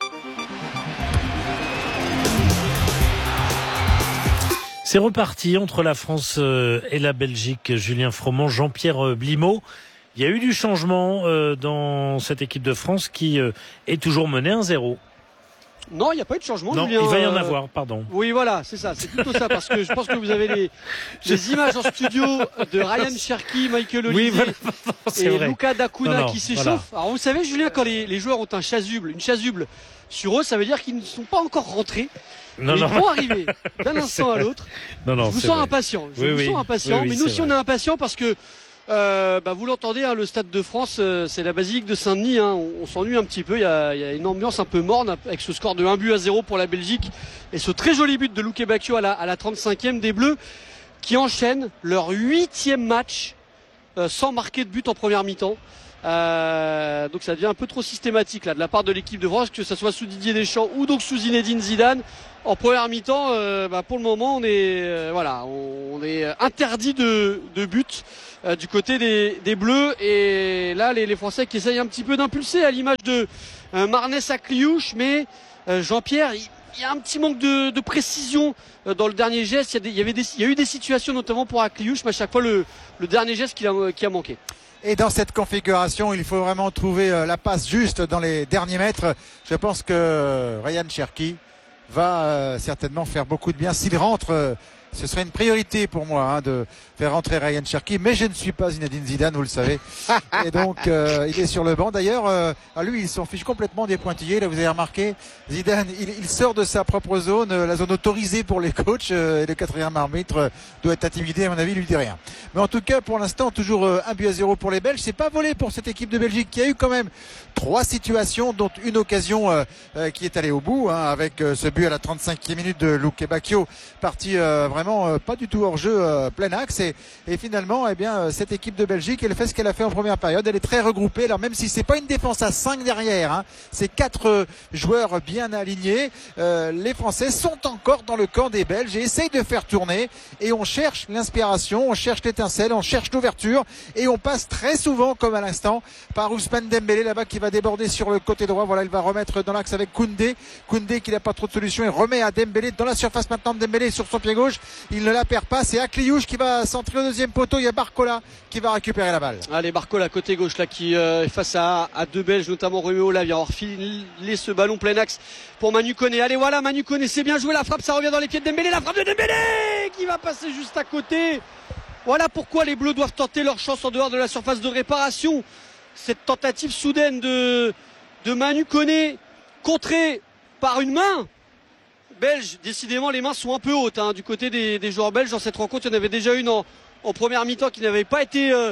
C'est reparti entre la France et la Belgique. Julien Froment, Jean-Pierre Blimaud. il y a eu du changement euh, dans cette équipe de France qui euh, est toujours menée un zéro. Non, il n'y a pas eu de changement. Non, Julien, il va y en euh... avoir, pardon. Oui, voilà, c'est ça, c'est plutôt ça, parce que je pense que vous avez les, les images en studio de Ryan Cherki, Michael Olise oui, voilà, et vrai. Luca Dacuna non, non, qui s'échauffent. Voilà. Alors vous savez, Julien, quand les, les joueurs ont un chasuble, une chasuble sur eux, ça veut dire qu'ils ne sont pas encore rentrés. Non, mais non. ils vont arriver d'un instant à l'autre. Non, non, je vous c'est sens vrai. impatient. Je oui, vous oui. sens impatient. Oui, oui, mais nous aussi, vrai. on est impatient parce que Euh, bah vous l'entendez, hein, le Stade de France, euh, c'est la basilique de Saint-Denis. Hein, on, on s'ennuie un petit peu. Il y a, il y a une ambiance un peu morne avec ce score de un but à zéro pour la Belgique et ce très joli but de Luque Bacchio à la, à la trente-cinquième des Bleus qui enchaînent leur huitième match euh, sans marquer de but en première mi-temps. Euh, donc ça devient un peu trop systématique là de la part de l'équipe de France, que ce soit sous Didier Deschamps ou donc sous Zinedine Zidane. En première mi-temps, euh, bah pour le moment, on est euh, voilà, on, on est interdit de, de but euh, du côté des, des Bleus. Et là, les, les Français qui essayent un petit peu d'impulser à l'image de euh, Marnès Akliouche, mais euh, Jean-Pierre, il, il y a un petit manque de, de précision euh, dans le dernier geste. Il y a, des, il y avait des, il y a eu des situations notamment pour Akliouche, mais à chaque fois le, le dernier geste qui a, qui a manqué. Et dans cette configuration, il faut vraiment trouver la passe juste dans les derniers mètres. Je pense que Ryan Cherki va euh, certainement faire beaucoup de bien. S'il rentre, euh, ce serait une priorité pour moi hein, de faire rentrer Ryan Cherki. Mais je ne suis pas Zinedine Zidane, vous le savez. Et donc, euh, il est sur le banc. D'ailleurs, euh, à lui, il s'en fiche complètement des pointillés. Là, vous avez remarqué, Zidane, il, il sort de sa propre zone, euh, la zone autorisée pour les coachs. Euh, et le quatrième arbitre euh, doit être intimidé, à mon avis, il lui dit rien. Mais en tout cas, pour l'instant, toujours euh, un but à zéro pour les Belges. C'est pas volé pour cette équipe de Belgique qui a eu quand même trois situations, dont une occasion euh, euh, qui est allée au bout, hein, avec euh, ce but à la trente-cinquième minute de Luque Bacchio, parti euh, vraiment euh, pas du tout hors jeu, euh, plein axe. Et, et finalement, eh bien, euh, cette équipe de Belgique, elle fait ce qu'elle a fait en première période. Elle est très regroupée. Alors même si c'est pas une défense à cinq derrière, hein, c'est quatre euh, joueurs bien alignés. Euh, les Français sont encore dans le camp des Belges et essayent de faire tourner. Et on cherche l'inspiration, on cherche l'étincelle, on cherche l'ouverture. Et on passe très souvent, comme à l'instant, par Ousmane Dembélé là-bas qui va déborder sur le côté droit. Voilà, il va remettre dans l'axe avec Koundé. Koundé qui n'a pas trop de solutions. Il remet à Dembélé dans la surface maintenant. Dembélé sur son pied gauche. Il ne la perd pas. C'est Akliouche qui va centrer au deuxième poteau. Il y a Barcola qui va récupérer la balle. Allez, Barcola côté gauche là qui euh, est face à, à deux Belges, notamment Roméo Lavia. Alors filer ce ballon plein axe pour Manu Koné. Allez, voilà, Manu Koné, c'est bien joué. La frappe, ça revient dans les pieds de Dembélé. La frappe de Dembélé qui va passer juste à côté. Voilà pourquoi les Bleus doivent tenter leur chance en dehors de la surface de réparation. Cette tentative soudaine de, de Manu Koné, contrée par une main belge. Décidément, les mains sont un peu hautes hein, du côté des, des joueurs belges. Dans cette rencontre, il y en avait déjà une en, en première mi-temps qui n'avait pas été euh,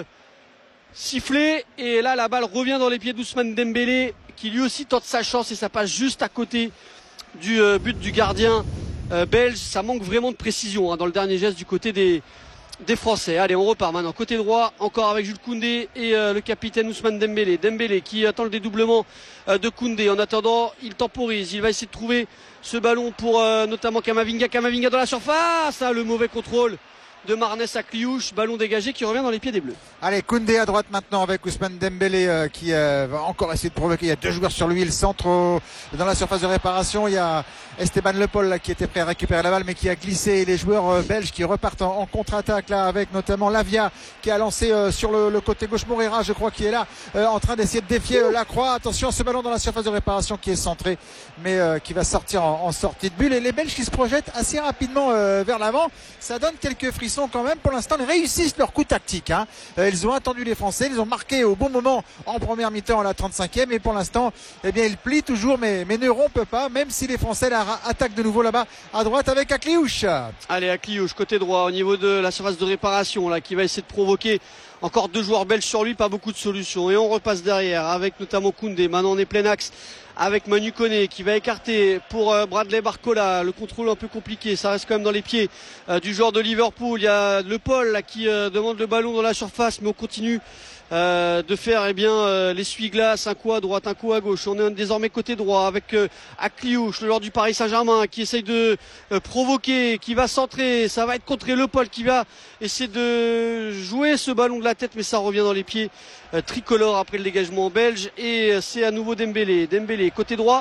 sifflée. Et là, la balle revient dans les pieds d'Ousmane Dembélé, qui lui aussi tente sa chance et ça passe juste à côté du euh, but du gardien euh, belge. Ça manque vraiment de précision hein, dans le dernier geste du côté des des Français. Allez, on repart maintenant côté droit, encore avec Jules Koundé et euh, le capitaine Ousmane Dembélé. Dembélé qui attend le dédoublement euh, de Koundé. En attendant, il temporise, il va essayer de trouver ce ballon pour euh, notamment Kamavinga. Kamavinga dans la surface, ah, le mauvais contrôle de Marnès Akliouche, ballon dégagé qui revient dans les pieds des Bleus. Allez, Koundé à droite maintenant avec Ousmane Dembélé euh, qui euh, va encore essayer de provoquer. Il y a deux joueurs sur lui, il centre au, dans la surface de réparation. Il y a Esteban Le Paul là, qui était prêt à récupérer la balle mais qui a glissé. Et les joueurs euh, belges qui repartent en, en contre-attaque là avec notamment Lavia qui a lancé euh, sur le, le côté gauche. Moreira, je crois, qui est là euh, en train d'essayer de défier euh, Lacroix. Attention à ce ballon dans la surface de réparation qui est centré mais euh, qui va sortir en, en sortie de bulle. Et les Belges qui se projettent assez rapidement euh, vers l'avant. Ça donne quelques frissons quand même. Pour l'instant, ils réussissent leur coup tactique. Hein. Euh, ils ont attendu les Français, ils ont marqué au bon moment en première mi-temps à la trente-cinquième. Et pour l'instant, eh bien, ils plient toujours, mais, mais ne rompent pas, même si les Français la attaquent de nouveau là-bas à droite avec Akliouche. Allez, Akliouche, côté droit, au niveau de la surface de réparation, là, qui va essayer de provoquer encore deux joueurs belges sur lui, pas beaucoup de solutions. Et on repasse derrière avec notamment Koundé. Maintenant, on est plein axe avec Manu Koné qui va écarter pour euh, Bradley Barcola. Le contrôle un peu compliqué, ça reste quand même dans les pieds euh, du joueur de Liverpool. Il y a Le Paul là, qui euh, demande le ballon dans la surface, mais on continue euh, de faire eh bien euh, l'essuie-glace, un coup à droite, un coup à gauche. On est désormais côté droit avec euh, Akliouche, le joueur du Paris Saint-Germain, qui essaye de euh, provoquer, qui va centrer. Ça va être contré. Le Paul qui va essayer de jouer ce ballon de la tête, mais ça revient dans les pieds euh, tricolores après le dégagement belge. Et euh, c'est à nouveau Dembélé. Dembélé côté droit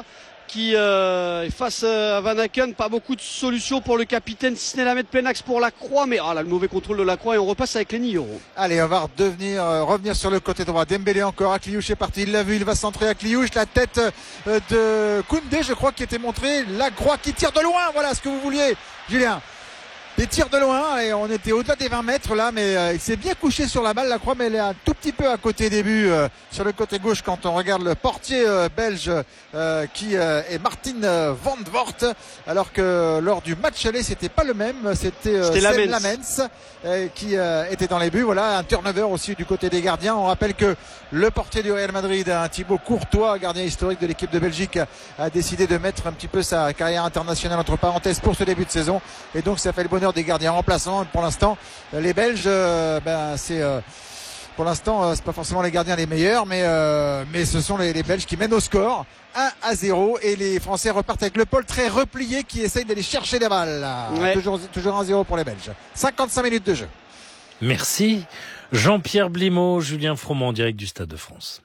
qui euh, est face à Van Aken. Pas beaucoup de solutions pour le capitaine, si ce n'est la mettre plein axe pour Lacroix. Mais ah, là, le mauvais contrôle de Lacroix et on repasse avec Lenny Yoro. Allez, on va redevenir, euh, revenir sur le côté droit. Dembélé encore, Akliouche est parti, il l'a vu, il va centrer Akliouche. La tête euh, de Koundé, je crois, qui était montrée. Lacroix qui tire de loin, voilà ce que vous vouliez, Julien. Des tirs de loin et on était au-delà des vingt mètres là, mais euh, il s'est bien couché sur la balle, Lacroix, mais elle est un tout petit peu à côté des buts euh, sur le côté gauche quand on regarde le portier euh, belge euh, qui euh, est Martin euh, Van Voort, alors que lors du match aller c'était pas le même, c'était euh, Seb Lamens euh, qui euh, était dans les buts. Voilà, un turnover aussi du côté des gardiens. On rappelle que le portier du Real Madrid, un Thibaut Courtois, gardien historique de l'équipe de Belgique, a décidé de mettre un petit peu sa carrière internationale entre parenthèses pour ce début de saison, et donc ça fait le bonheur des gardiens remplaçants. Pour l'instant, les Belges, euh, ben, c'est euh, pour l'instant, euh, c'est pas forcément les gardiens les meilleurs, mais euh, mais ce sont les, les Belges qui mènent au score un à zéro, et les Français repartent avec le pôle très replié qui essaye d'aller chercher des balles. Ouais. Toujours toujours un zéro pour les Belges. cinquante-cinq minutes de jeu. Merci Jean-Pierre Blimaud, Julien Froment en direct du Stade de France.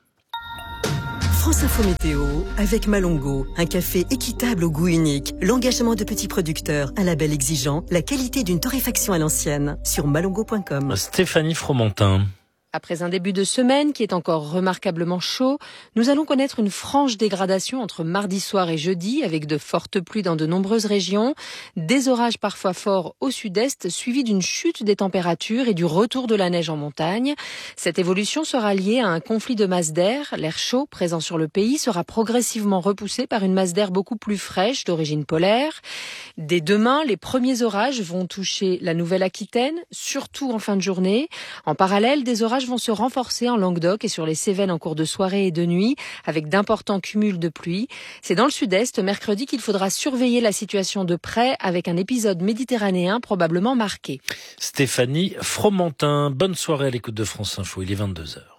France Info Météo avec Malongo, un café équitable au goût unique, l'engagement de petits producteurs, un label exigeant, la qualité d'une torréfaction à l'ancienne, sur malongo point com. Stéphanie Fromentin. Après un début de semaine qui est encore remarquablement chaud, nous allons connaître une franche dégradation entre mardi soir et jeudi, avec de fortes pluies dans de nombreuses régions, des orages parfois forts au sud-est, suivis d'une chute des températures et du retour de la neige en montagne. Cette évolution sera liée à un conflit de masse d'air. L'air chaud présent sur le pays sera progressivement repoussé par une masse d'air beaucoup plus fraîche d'origine polaire. Dès demain, les premiers orages vont toucher la Nouvelle-Aquitaine, surtout en fin de journée. En parallèle, des orages vont se renforcer en Languedoc et sur les Cévennes en cours de soirée et de nuit, avec d'importants cumuls de pluie. C'est dans le sud-est, mercredi, qu'il faudra surveiller la situation de près, avec un épisode méditerranéen probablement marqué. Stéphanie Fromentin, bonne soirée à l'écoute de France Info, il est vingt-deux heures.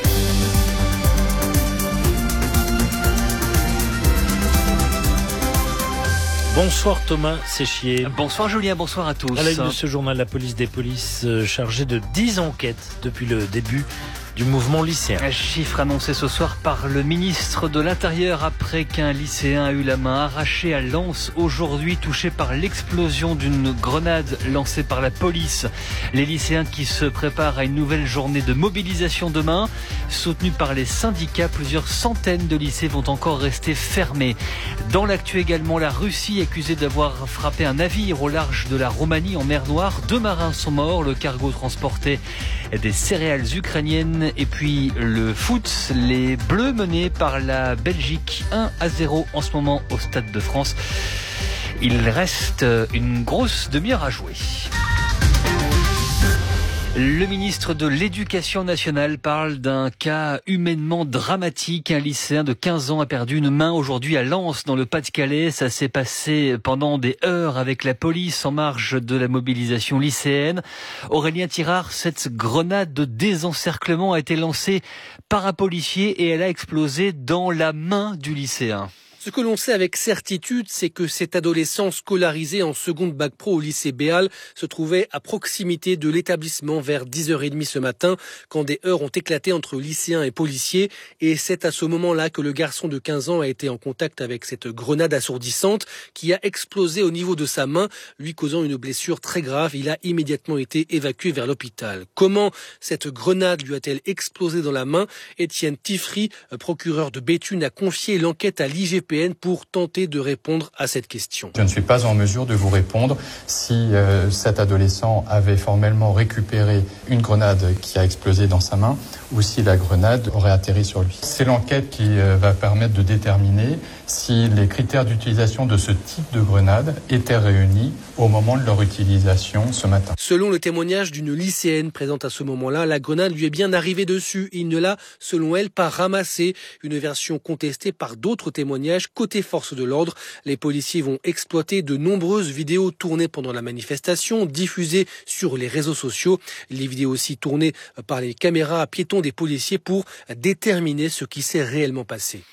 Bonsoir Thomas Séchier. Bonsoir Julien, bonsoir à tous. À la une de ce journal, la police des polices chargée de dix enquêtes depuis le début du mouvement lycéen. Un chiffre annoncé ce soir par le ministre de l'Intérieur après qu'un lycéen a eu la main arrachée à Lens, aujourd'hui touché par l'explosion d'une grenade lancée par la police. Les lycéens qui se préparent à une nouvelle journée de mobilisation demain, soutenus par les syndicats, plusieurs centaines de lycées vont encore rester fermés. Dans l'actu également, la Russie accusée d'avoir frappé un navire au large de la Roumanie en mer Noire. Deux marins sont morts, le cargo transportait des céréales ukrainiennes. Et puis le foot, les Bleus menés par la Belgique un à zéro en ce moment au Stade de France. Il reste une grosse demi-heure à jouer. Le ministre de l'Éducation nationale parle d'un cas humainement dramatique. Un lycéen de quinze ans a perdu une main aujourd'hui à Lens, dans le Pas-de-Calais. Ça s'est passé pendant des heures avec la police en marge de la mobilisation lycéenne. Aurélien Tirard, cette grenade de désencerclement a été lancée par un policier et elle a explosé dans la main du lycéen. Ce que l'on sait avec certitude, c'est que cet adolescent scolarisé en seconde bac pro au lycée Béal se trouvait à proximité de l'établissement vers dix heures trente ce matin, quand des heurts ont éclaté entre lycéens et policiers. Et c'est à ce moment-là que le garçon de quinze ans a été en contact avec cette grenade assourdissante qui a explosé au niveau de sa main, lui causant une blessure très grave. Il a immédiatement été évacué vers l'hôpital. Comment cette grenade lui a-t-elle explosé dans la main ? Étienne Tiffry, procureur de Béthune, a confié l'enquête à l'I G P pour tenter de répondre à cette question. Je ne suis pas en mesure de vous répondre si euh, cet adolescent avait formellement récupéré une grenade qui a explosé dans sa main ou si la grenade aurait atterri sur lui. C'est l'enquête qui euh, va permettre de déterminer si les critères d'utilisation de ce type de grenade étaient réunis au moment de leur utilisation ce matin. Selon le témoignage d'une lycéenne présente à ce moment-là, la grenade lui est bien arrivée dessus. Il ne l'a, selon elle, pas ramassée. Une version contestée par d'autres témoignages. Côté force de l'ordre, les policiers vont exploiter de nombreuses vidéos tournées pendant la manifestation, diffusées sur les réseaux sociaux. Les vidéos aussi tournées par les caméras piétons des policiers pour déterminer ce qui s'est réellement passé.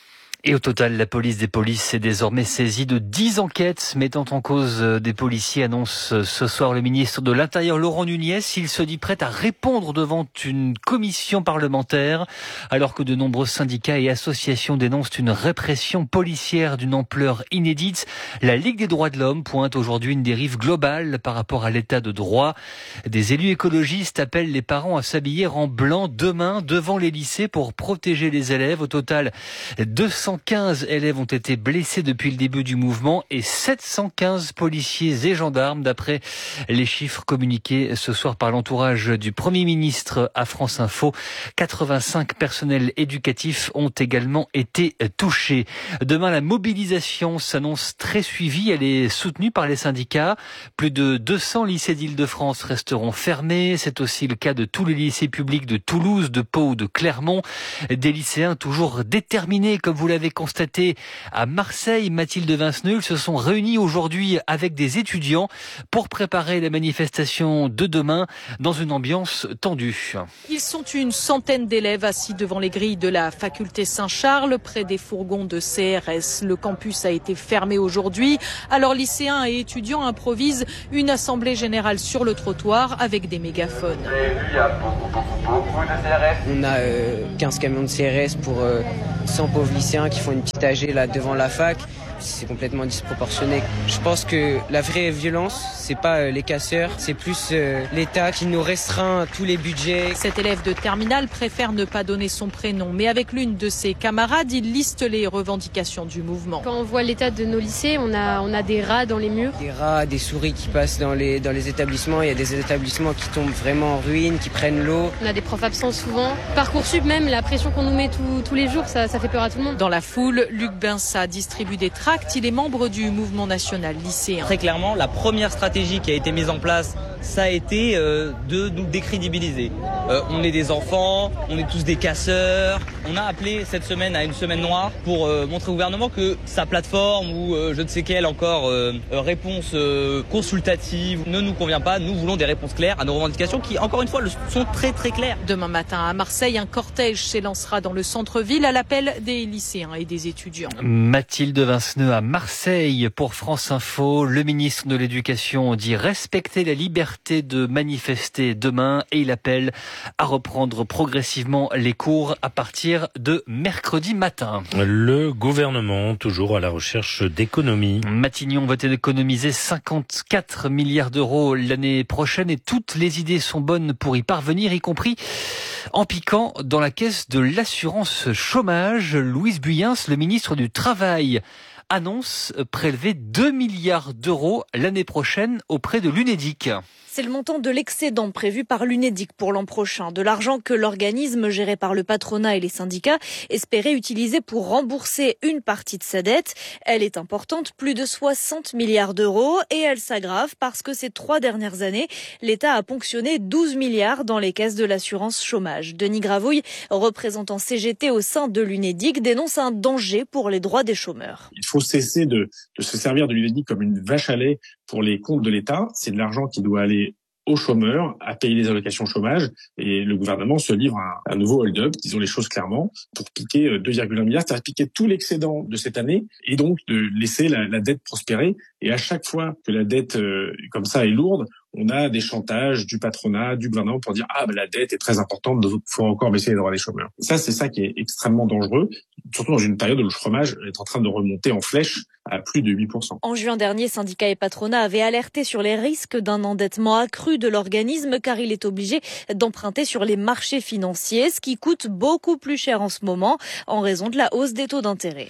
Et au total, la police des polices est désormais saisie de dix enquêtes mettant en cause des policiers, annonce ce soir le ministre de l'Intérieur Laurent Nunez. Il se dit prêt à répondre devant une commission parlementaire alors que de nombreux syndicats et associations dénoncent une répression policière d'une ampleur inédite. La Ligue des droits de l'homme pointe aujourd'hui une dérive globale par rapport à l'état de droit. Des élus écologistes appellent les parents à s'habiller en blanc demain devant les lycées pour protéger les élèves. Au total, deux cent quinze élèves ont été blessés depuis le début du mouvement et sept cent quinze policiers et gendarmes d'après les chiffres communiqués ce soir par l'entourage du Premier ministre à France Info. quatre-vingt-cinq personnels éducatifs ont également été touchés. Demain, la mobilisation s'annonce très suivie. Elle est soutenue par les syndicats. Plus de deux cents lycées d'Île-de-France resteront fermés. C'est aussi le cas de tous les lycées publics de Toulouse, de Pau ou de Clermont. Des lycéens toujours déterminés, comme vous l'avez constaté à Marseille. Mathilde Vinceneux se sont réunis aujourd'hui avec des étudiants pour préparer la manifestation de demain dans une ambiance tendue. Ils sont une centaine d'élèves assis devant les grilles de la faculté Saint-Charles, près des fourgons de C R S. Le campus a été fermé aujourd'hui. Alors lycéens et étudiants improvisent une assemblée générale sur le trottoir avec des mégaphones. Vous avez vu, il y a beaucoup, beaucoup, beaucoup de C R S. On a euh, quinze camions de C R S pour euh, cent pauvres lycéens qui font une petite A G là devant la fac. C'est complètement disproportionné. Je pense que la vraie violence, c'est pas euh, les casseurs, c'est plus euh, l'État qui nous restreint tous les budgets. Cet élève de terminale préfère ne pas donner son prénom, mais avec l'une de ses camarades, il liste les revendications du mouvement. Quand on voit l'état de nos lycées, on a, on a des rats dans les murs. Des rats, des souris qui passent dans les, dans les établissements. Il y a des établissements qui tombent vraiment en ruine, qui prennent l'eau. On a des profs absents souvent. Parcoursup même, la pression qu'on nous met tout, tous les jours, ça, ça fait peur à tout le monde. Dans la foule, Luc Bensa distribue des tracts. Il est membre du mouvement national lycéen. Très clairement, la première stratégie qui a été mise en place, ça a été euh, de nous décrédibiliser. Euh, on est des enfants, on est tous des casseurs. On a appelé cette semaine à une semaine noire pour euh, montrer au gouvernement que sa plateforme ou euh, je ne sais quelle encore euh, réponse euh, consultative ne nous convient pas. Nous voulons des réponses claires à nos revendications qui, encore une fois, sont très très claires. Demain matin à Marseille, un cortège s'élancera dans le centre-ville à l'appel des lycéens et des étudiants. Mathilde Vinceneux à Marseille pour France Info. Le ministre de l'Éducation dit respecter la liberté de manifester demain et il appelle à reprendre progressivement les cours à partir de mercredi matin. Le gouvernement, toujours à la recherche d'économies. Matignon va économiser cinquante-quatre milliards d'euros l'année prochaine et toutes les idées sont bonnes pour y parvenir, y compris en piquant dans la caisse de l'assurance chômage. Louise Buyens, le ministre du Travail, annonce prélever deux milliards d'euros l'année prochaine auprès de l'Unédic. C'est le montant de l'excédent prévu par l'Unédic pour l'an prochain. De l'argent que l'organisme géré par le patronat et les syndicats espérait utiliser pour rembourser une partie de sa dette. Elle est importante, plus de soixante milliards d'euros, et elle s'aggrave parce que ces trois dernières années, l'État a ponctionné douze milliards dans les caisses de l'assurance chômage. Denis Gravouille, représentant C G T au sein de l'Unédic, dénonce un danger pour les droits des chômeurs. Il faut cesser de, de se servir de l'Unédic comme une vache à lait pour les comptes de l'État. C'est de l'argent qui doit aller aux chômeurs, à payer les allocations chômage, et le gouvernement se livre à un nouveau hold-up, disons les choses clairement, pour piquer deux virgule un milliards, c'est-à-dire piquer tout l'excédent de cette année, et donc de laisser la, la dette prospérer. Et à chaque fois que la dette euh, comme ça est lourde, on a des chantages du patronat, du gouvernement pour dire « Ah, ben la dette est très importante, il faut encore baisser les droits des chômeurs ». Ça, c'est ça qui est extrêmement dangereux, surtout dans une période où le chômage est en train de remonter en flèche à plus de huit pour cent. En juin dernier, syndicats et patronat avaient alerté sur les risques d'un endettement accru de l'organisme car il est obligé d'emprunter sur les marchés financiers, ce qui coûte beaucoup plus cher en ce moment en raison de la hausse des taux d'intérêt.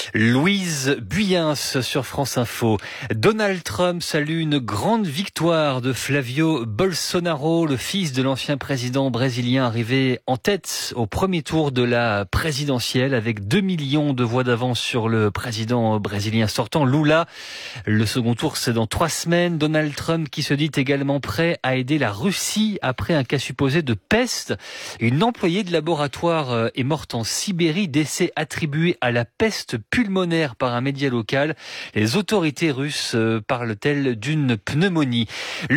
Louise Buyens sur France Info. Donald Trump salue une grande victoire de Flavio Bolsonaro, le fils de l'ancien président brésilien arrivé en tête au premier tour de la présidentielle avec deux millions de voix d'avance sur le président brésilien sortant Lula. Le second tour, c'est dans trois semaines. Donald Trump qui se dit également prêt à aider la Russie après un cas supposé de peste. Une employée de laboratoire est morte en Sibérie, décès attribué à la peste pulmonaire par un média local. Les autorités russes parlent-elles d'une pneumonie?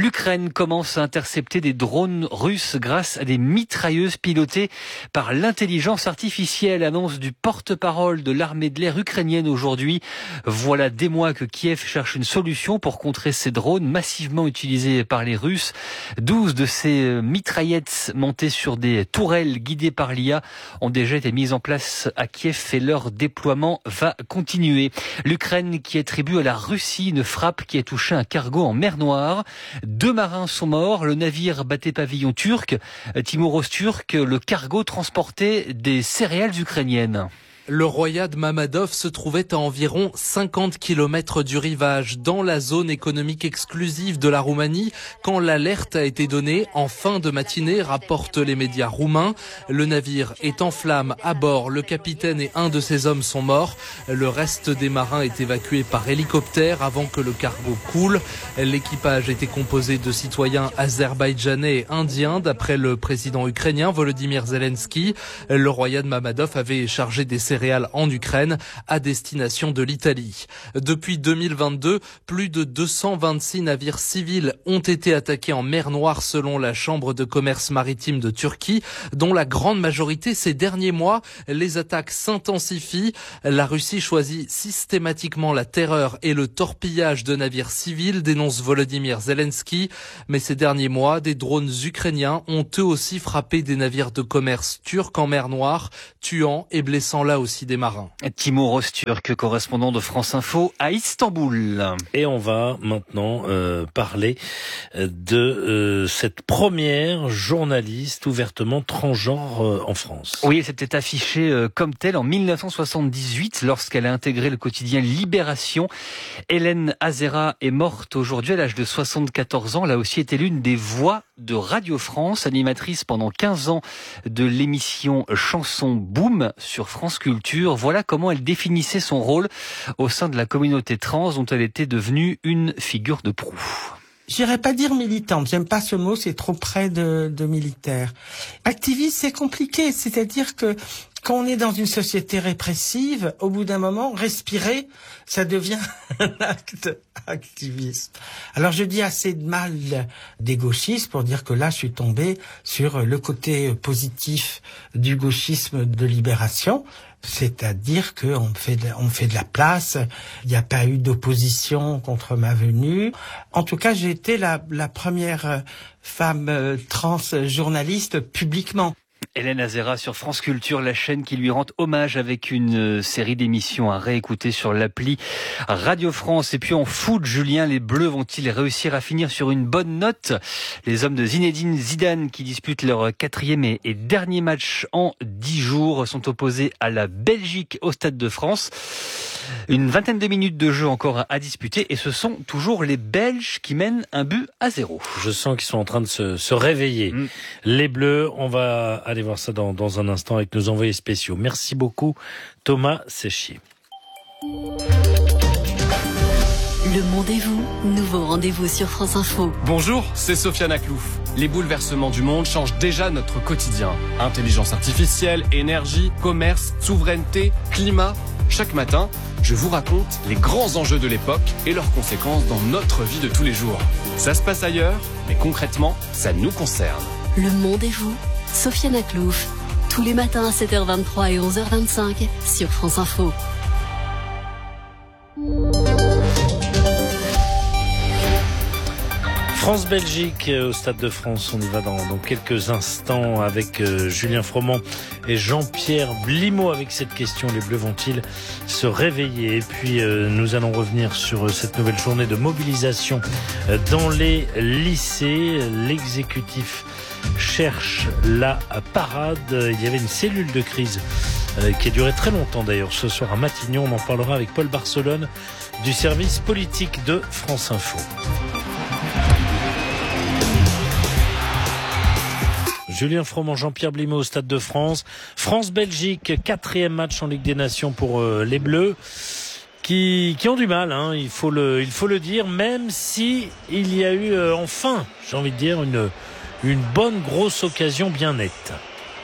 L'Ukraine commence à intercepter des drones russes grâce à des mitrailleuses pilotées par l'intelligence artificielle, annonce du porte-parole de l'armée de l'air ukrainienne aujourd'hui. Voilà des mois que Kiev cherche une solution pour contrer ces drones massivement utilisés par les Russes. douze de ces mitraillettes montées sur des tourelles guidées par l'I A ont déjà été mises en place à Kiev et leur déploiement va continuer. L'Ukraine qui attribue à la Russie une frappe qui a touché un cargo en mer Noire. Deux marins sont morts, le navire battait pavillon turc. Timur Öztürk, le cargo transportait des céréales ukrainiennes. Le Royad Mamadov se trouvait à environ cinquante kilomètres du rivage, dans la zone économique exclusive de la Roumanie, quand l'alerte a été donnée en fin de matinée, rapportent les médias roumains. Le navire est en flammes à bord, le capitaine et un de ses hommes sont morts. Le reste des marins est évacué par hélicoptère avant que le cargo coule. L'équipage était composé de citoyens azerbaïdjanais et indiens, d'après le président ukrainien Volodymyr Zelensky. Le Royad Mamadov avait chargé des céréales en Ukraine à destination de l'Italie. Depuis deux mille vingt-deux, plus de deux cent vingt-six navires civils ont été attaqués en mer Noire selon la Chambre de commerce maritime de Turquie, dont la grande majorité ces derniers mois. Les attaques s'intensifient. La Russie choisit systématiquement la terreur et le torpillage de navires civils, dénonce Volodymyr Zelensky. Mais ces derniers mois, des drones ukrainiens ont eux aussi frappé des navires de commerce turcs en mer Noire, tuant et blessant là aussi des marins. Timur Öztürk, correspondant de France Info à Istanbul. Et on va maintenant euh, parler de euh, cette première journaliste ouvertement transgenre euh, en France. Oui, elle s'était affichée euh, comme telle en mille neuf cent soixante-dix-huit lorsqu'elle a intégré le quotidien Libération. Hélène Azera est morte aujourd'hui à l'âge de soixante-quatorze ans. Elle a aussi été l'une des voix de Radio France, animatrice pendant quinze ans de l'émission Chanson Boom sur France Culture. Voilà comment elle définissait son rôle au sein de la communauté trans dont elle était devenue une figure de proue. J'irais pas dire militante, j'aime pas ce mot, c'est trop près de, de militaire. Activiste, c'est compliqué, c'est-à-dire que quand on est dans une société répressive, au bout d'un moment, respirer, ça devient un acte activiste. Alors je dis assez de mal des gauchistes pour dire que là, je suis tombé sur le côté positif du gauchisme de libération. C'est-à-dire qu'on fait de, on fait de la place, il n'y a pas eu d'opposition contre ma venue. En tout cas, j'ai été la, la première femme trans journaliste publiquement. Hélène Azera sur France Culture, la chaîne qui lui rend hommage avec une série d'émissions à réécouter sur l'appli Radio France. Et puis en foot, Julien, les Bleus vont-ils réussir à finir sur une bonne note? Les hommes de Zinedine Zidane, qui disputent leur quatrième et dernier match en dix jours, sont opposés à la Belgique au Stade de France. Une vingtaine de minutes de jeu encore à disputer et ce sont toujours les Belges qui mènent un but à zéro. Je sens qu'ils sont en train de se, se réveiller. Mmh. Les Bleus, on va aller voir ça dans, dans un instant avec nos envoyés spéciaux. Merci beaucoup Thomas Séchier. Le Monde et vous, nouveau rendez-vous sur France Info. Bonjour, c'est Sofiane Aklouf. Les bouleversements du monde changent déjà notre quotidien. Intelligence artificielle, énergie, commerce, souveraineté, climat. Chaque matin, je vous raconte les grands enjeux de l'époque et leurs conséquences dans notre vie de tous les jours. Ça se passe ailleurs, mais concrètement, ça nous concerne. Le Monde et vous, Sofiane Aklouf, tous les matins à sept heures vingt-trois et onze heures vingt-cinq sur France Info. France-Belgique au Stade de France, on y va dans, dans quelques instants avec euh, Julien Froment et Jean-Pierre Blimaud avec cette question, les Bleus vont-ils se réveiller? Et puis euh, nous allons revenir sur euh, cette nouvelle journée de mobilisation euh, dans les lycées. L'exécutif cherche la parade. Il y avait une cellule de crise euh, qui a duré très longtemps d'ailleurs ce soir à Matignon. On en parlera avec Paul Barcelone du service politique de France Info. Julien Froment, Jean-Pierre Blimaud au Stade de France. France-Belgique, quatrième match en Ligue des Nations pour euh, les Bleus, qui, qui ont du mal, hein, il faut le, il faut le dire, même si il y a eu euh, enfin, j'ai envie de dire, une, une bonne grosse occasion bien nette.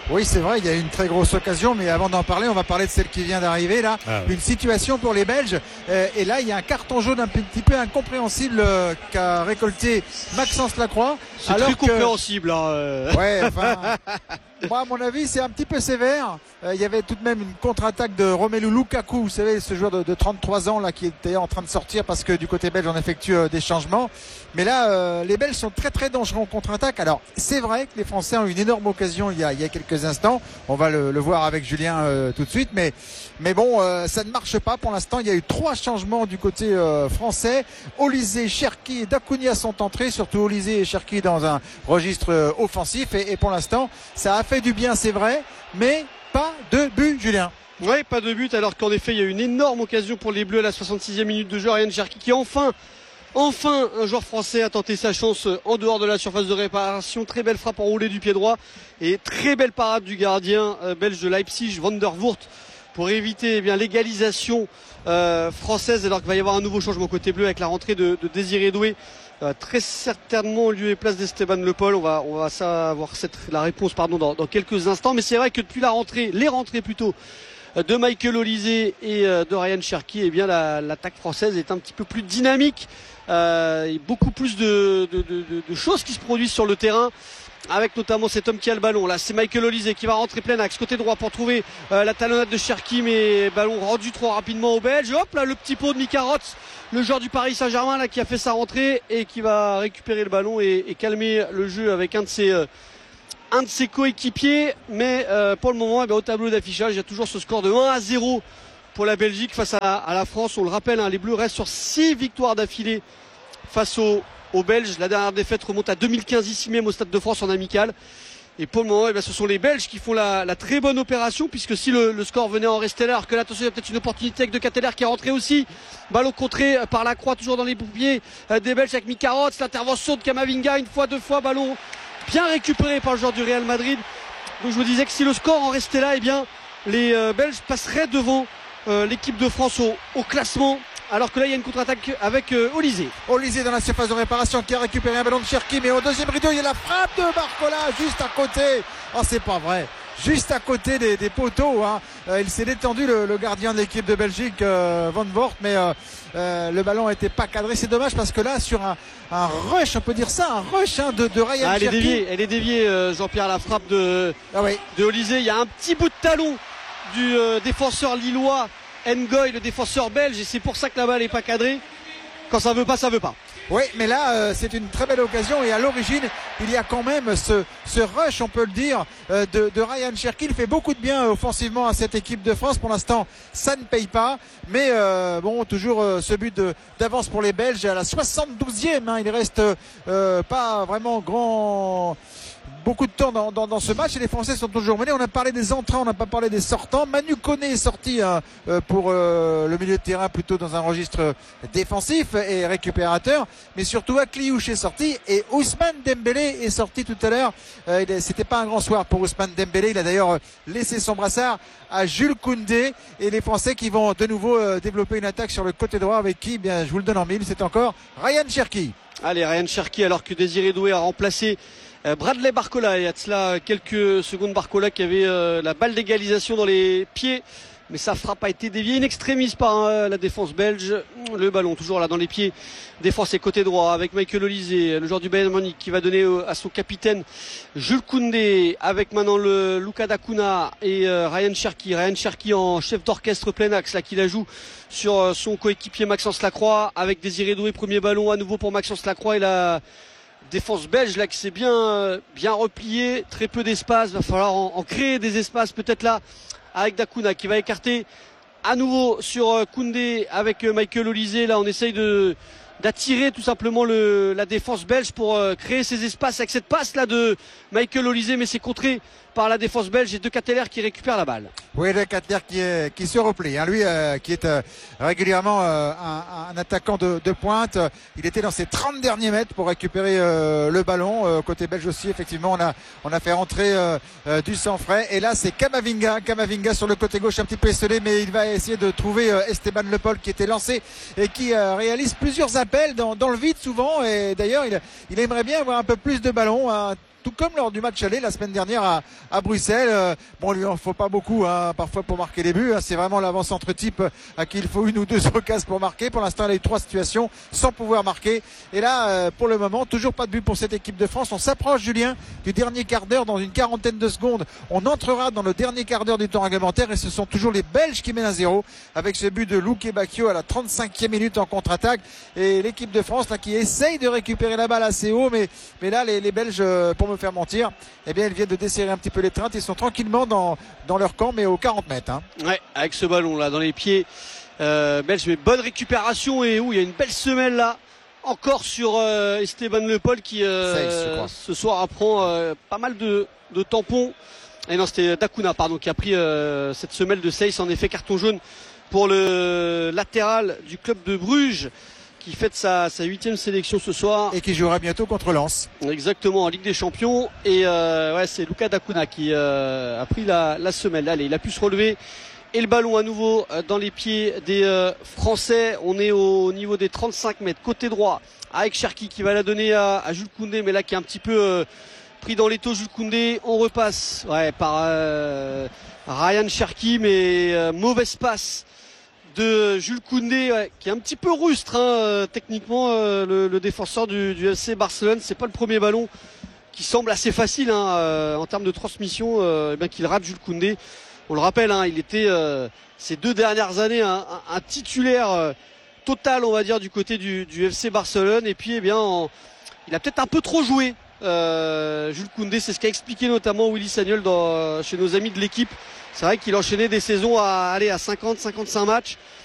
Oui, c'est vrai, il y a une très grosse occasion, mais avant d'en parler, on va parler de celle qui vient d'arriver là. Ah oui. Une situation pour les Belges. Euh, et là, il y a un carton jaune un petit peu incompréhensible euh, qu'a récolté Maxence Lacroix. C'est alors très que... compréhensible. Hein, euh... Ouais, enfin, moi, à mon avis, c'est un petit peu sévère. Euh, il y avait tout de même une contre-attaque de Romelu Lukaku, vous savez, ce joueur de, de trente-trois ans là qui était en train de sortir parce que du côté belge, on effectue euh, des changements. Mais là, euh, les Belges sont très très dangereux en contre-attaque. Alors, c'est vrai que les Français ont eu une énorme occasion il y a, il y a quelques instants. On va le, le voir avec Julien euh, tout de suite. Mais, mais bon, euh, ça ne marche pas pour l'instant. Il y a eu trois changements du côté euh, français. Olysée, Cherki et Dacunia sont entrés. Surtout Olysée et Cherki dans un registre euh, offensif. Et, et pour l'instant, ça a fait du bien, c'est vrai. Mais pas de but, Julien. Oui, pas de but. Alors qu'en effet, il y a eu une énorme occasion pour les Bleus à la soixante-sixième minute de jeu. Ryan Cherki qui enfin... Enfin, un joueur français a tenté sa chance en dehors de la surface de réparation. Très belle frappe enroulée du pied droit et très belle parade du gardien euh, belge de Leipzig, Van der Voort, pour éviter eh bien, l'égalisation euh, française, alors qu'il va y avoir un nouveau changement côté bleu avec la rentrée de, de Désiré Doué. Euh, très certainement lieu et place d'Esteban Le Paul. On va, on va savoir cette, la réponse pardon, dans, dans quelques instants. Mais c'est vrai que depuis la rentrée, les rentrées plutôt, de Michael Olysée et de Ryan Cherki, eh bien la, l'attaque française est un petit peu plus dynamique. Euh, il y a beaucoup plus de, de, de, de choses qui se produisent sur le terrain, avec notamment cet homme qui a le ballon. Là, c'est Michael Olysée qui va rentrer plein axe côté droit pour trouver euh, la talonnade de Cherki, mais ballon rendu trop rapidement aux Belges. Hop là, le petit pot de Mika Rotz, le joueur du Paris Saint-Germain là qui a fait sa rentrée et qui va récupérer le ballon et, et calmer le jeu avec un de ses euh, un de ses coéquipiers. Mais euh, pour le moment, eh bien, au tableau d'affichage, il y a toujours ce score de un à zéro pour la Belgique face à, à la France. On le rappelle, hein, les Bleus restent sur six victoires d'affilée face aux, aux Belges. La dernière défaite remonte à deux mille quinze, ici même au Stade de France en amical. Et pour le moment, eh bien, ce sont les Belges qui font la, la très bonne opération, puisque si le, le score venait en rester là, alors que là, attention, il y a peut-être une opportunité avec De Ketelaere qui est rentré aussi. Ballon contré par Lacroix, toujours dans les pieds des Belges avec Mika Rotz. L'intervention de Camavinga, une fois, deux fois, ballon bien récupéré par le joueur du Real Madrid. Donc je vous disais que si le score en restait là, eh bien, les euh, Belges passeraient devant euh, l'équipe de France au, au classement. Alors que là, il y a une contre-attaque avec euh, Olysée. Olysée dans la surface de réparation qui a récupéré un ballon de Cherki. Mais au deuxième rideau, il y a la frappe de Barcola juste à côté. Oh, c'est pas vrai. Juste à côté des, des poteaux. Hein. Euh, il s'est détendu, le, le gardien de l'équipe de Belgique, euh, Van Voort. Mais euh, euh, le ballon n'était pas cadré. C'est dommage parce que là, sur un, un rush, on peut dire ça, un rush hein, de, de Ryan ah, elle Cherki. Est déviée, elle est déviée, euh, Jean-Pierre, la frappe de, ah oui. de Olysée. Il y a un petit bout de talon du euh, défenseur lillois Ngoy, le défenseur belge, et c'est pour ça que la balle n'est pas cadrée. Quand ça veut pas, ça veut pas. Oui, mais là, euh, c'est une très belle occasion, et à l'origine, il y a quand même ce, ce rush, on peut le dire, euh, de, de Ryan Cherki. Il fait beaucoup de bien euh, offensivement à cette équipe de France. Pour l'instant, ça ne paye pas, mais euh, bon, toujours euh, ce but de, d'avance pour les Belges à la soixante-douzième. Hein, il reste euh, pas vraiment grand... beaucoup de temps dans, dans, dans ce match et les Français sont toujours menés. On a parlé des entrants, on n'a pas parlé des sortants. Manu Koné est sorti hein, pour euh, le milieu de terrain, plutôt dans un registre défensif et récupérateur, mais surtout Akliouche est sorti et Ousmane Dembélé est sorti tout à l'heure. Euh, c'était pas un grand soir pour Ousmane Dembélé. Il a d'ailleurs laissé son brassard à Jules Koundé, et les Français qui vont de nouveau euh, développer une attaque sur le côté droit avec qui, bien, je vous le donne en mille, c'est encore Ryan Cherki. Allez, Ryan Cherki, alors que Désiré Doué a remplacé Bradley Barcola. Il y a de cela quelques secondes, Barcola qui avait euh, la balle d'égalisation dans les pieds, mais sa frappe a été déviée in extremis par euh, la défense belge. Le ballon toujours là dans les pieds des Français côté droit avec Michael Olysée, le joueur du Bayern Munich, qui va donner euh, à son capitaine Jules Koundé, avec maintenant le Luka Dacuna et euh, Ryan Cherki. Ryan Cherki en chef d'orchestre plein axe là, qui la joue sur euh, son coéquipier Maxence Lacroix, avec Désiré Doué. Premier ballon à nouveau pour Maxence Lacroix et la défense belge là qui s'est bien bien repliée, très peu d'espace, va falloir en, en créer des espaces peut-être là avec Dacuna qui va écarter à nouveau sur Koundé avec Michael Olysée. Là on essaye de d'attirer tout simplement le, la défense belge pour euh, créer ces espaces avec cette passe là de Michael Olysée, mais c'est contré par la défense belge et De Ketelaere qui récupère la balle. Oui, De Ketelaere qui, est, qui se replie, hein, lui euh, qui est euh, régulièrement euh, un, un attaquant de, de pointe. Il était dans ses trente derniers mètres pour récupérer euh, le ballon. Euh, côté belge aussi, effectivement, on a, on a fait rentrer euh, euh, du sang frais. Et là, c'est Camavinga, Camavinga sur le côté gauche, un petit peu esselé, mais il va essayer de trouver euh, Esteban Le Paul qui était lancé et qui euh, réalise plusieurs appels dans, dans le vide souvent. Et d'ailleurs, il, il aimerait bien avoir un peu plus de ballons, hein. tout comme lors du match aller la semaine dernière à, à Bruxelles. Euh, bon, lui, il en faut pas beaucoup, hein, parfois pour marquer des buts. Hein, c'est vraiment l'avant-centre type à qui il faut une ou deux occasions pour marquer. Pour l'instant, il a eu trois situations sans pouvoir marquer. Et là, euh, pour le moment, toujours pas de but pour cette équipe de France. On s'approche, Julien, du dernier quart d'heure. Dans une quarantaine de secondes, on entrera dans le dernier quart d'heure du temps réglementaire et ce sont toujours les Belges qui mènent à zéro avec ce but de Luke Bacchio à la trente-cinquième minute en contre-attaque. Et l'équipe de France là qui essaye de récupérer la balle assez haut, mais, mais là, les, les Belges, pour me faire mentir, eh bien, ils viennent de desserrer un petit peu les teintes. Ils sont tranquillement dans, dans leur camp, mais aux quarante mètres. Hein. Ouais, avec ce ballon là dans les pieds euh, belge, mais bonne récupération et où il y a une belle semelle là. Encore sur euh, Esteban Le Paul qui euh, ce soir apprend euh, pas mal de, de tampons. Et non, c'était Dacuna pardon qui a pris euh, cette semelle de Seyss. En effet, carton jaune pour le latéral du club de Bruges qui fête sa, sa huitième sélection ce soir. Et qui jouera bientôt contre Lens. Exactement, en Ligue des Champions. Et euh, ouais, c'est Luca Dacuna qui euh, a pris la, la semelle. Allez, il a pu se relever. Et le ballon à nouveau dans les pieds des euh, Français. On est au niveau des trente-cinq mètres, côté droit, avec Cherki qui va la donner à, à Jules Koundé, mais là qui est un petit peu euh, pris dans l'étau. Jules Koundé, on repasse ouais, par euh, Ryan Cherki, mais euh, mauvaise passe de Jules Koundé, ouais, qui est un petit peu rustre hein, euh, techniquement, euh, le, le défenseur du, du F C Barcelone. C'est pas le premier ballon qui semble assez facile hein, euh, en termes de transmission, euh, et bien qu'il rate Jules Koundé. On le rappelle, hein, il était euh, ces deux dernières années un, un, un titulaire euh, total, on va dire, du côté du, du F C Barcelone. Et puis, eh bien, en, il a peut-être un peu trop joué. Euh, Jules Koundé, c'est ce qu'a expliqué notamment Willy Sagnol dans, chez nos amis de l'équipe. C'est vrai qu'il enchaînait des saisons à aller à cinquante, cinquante-cinq matchs.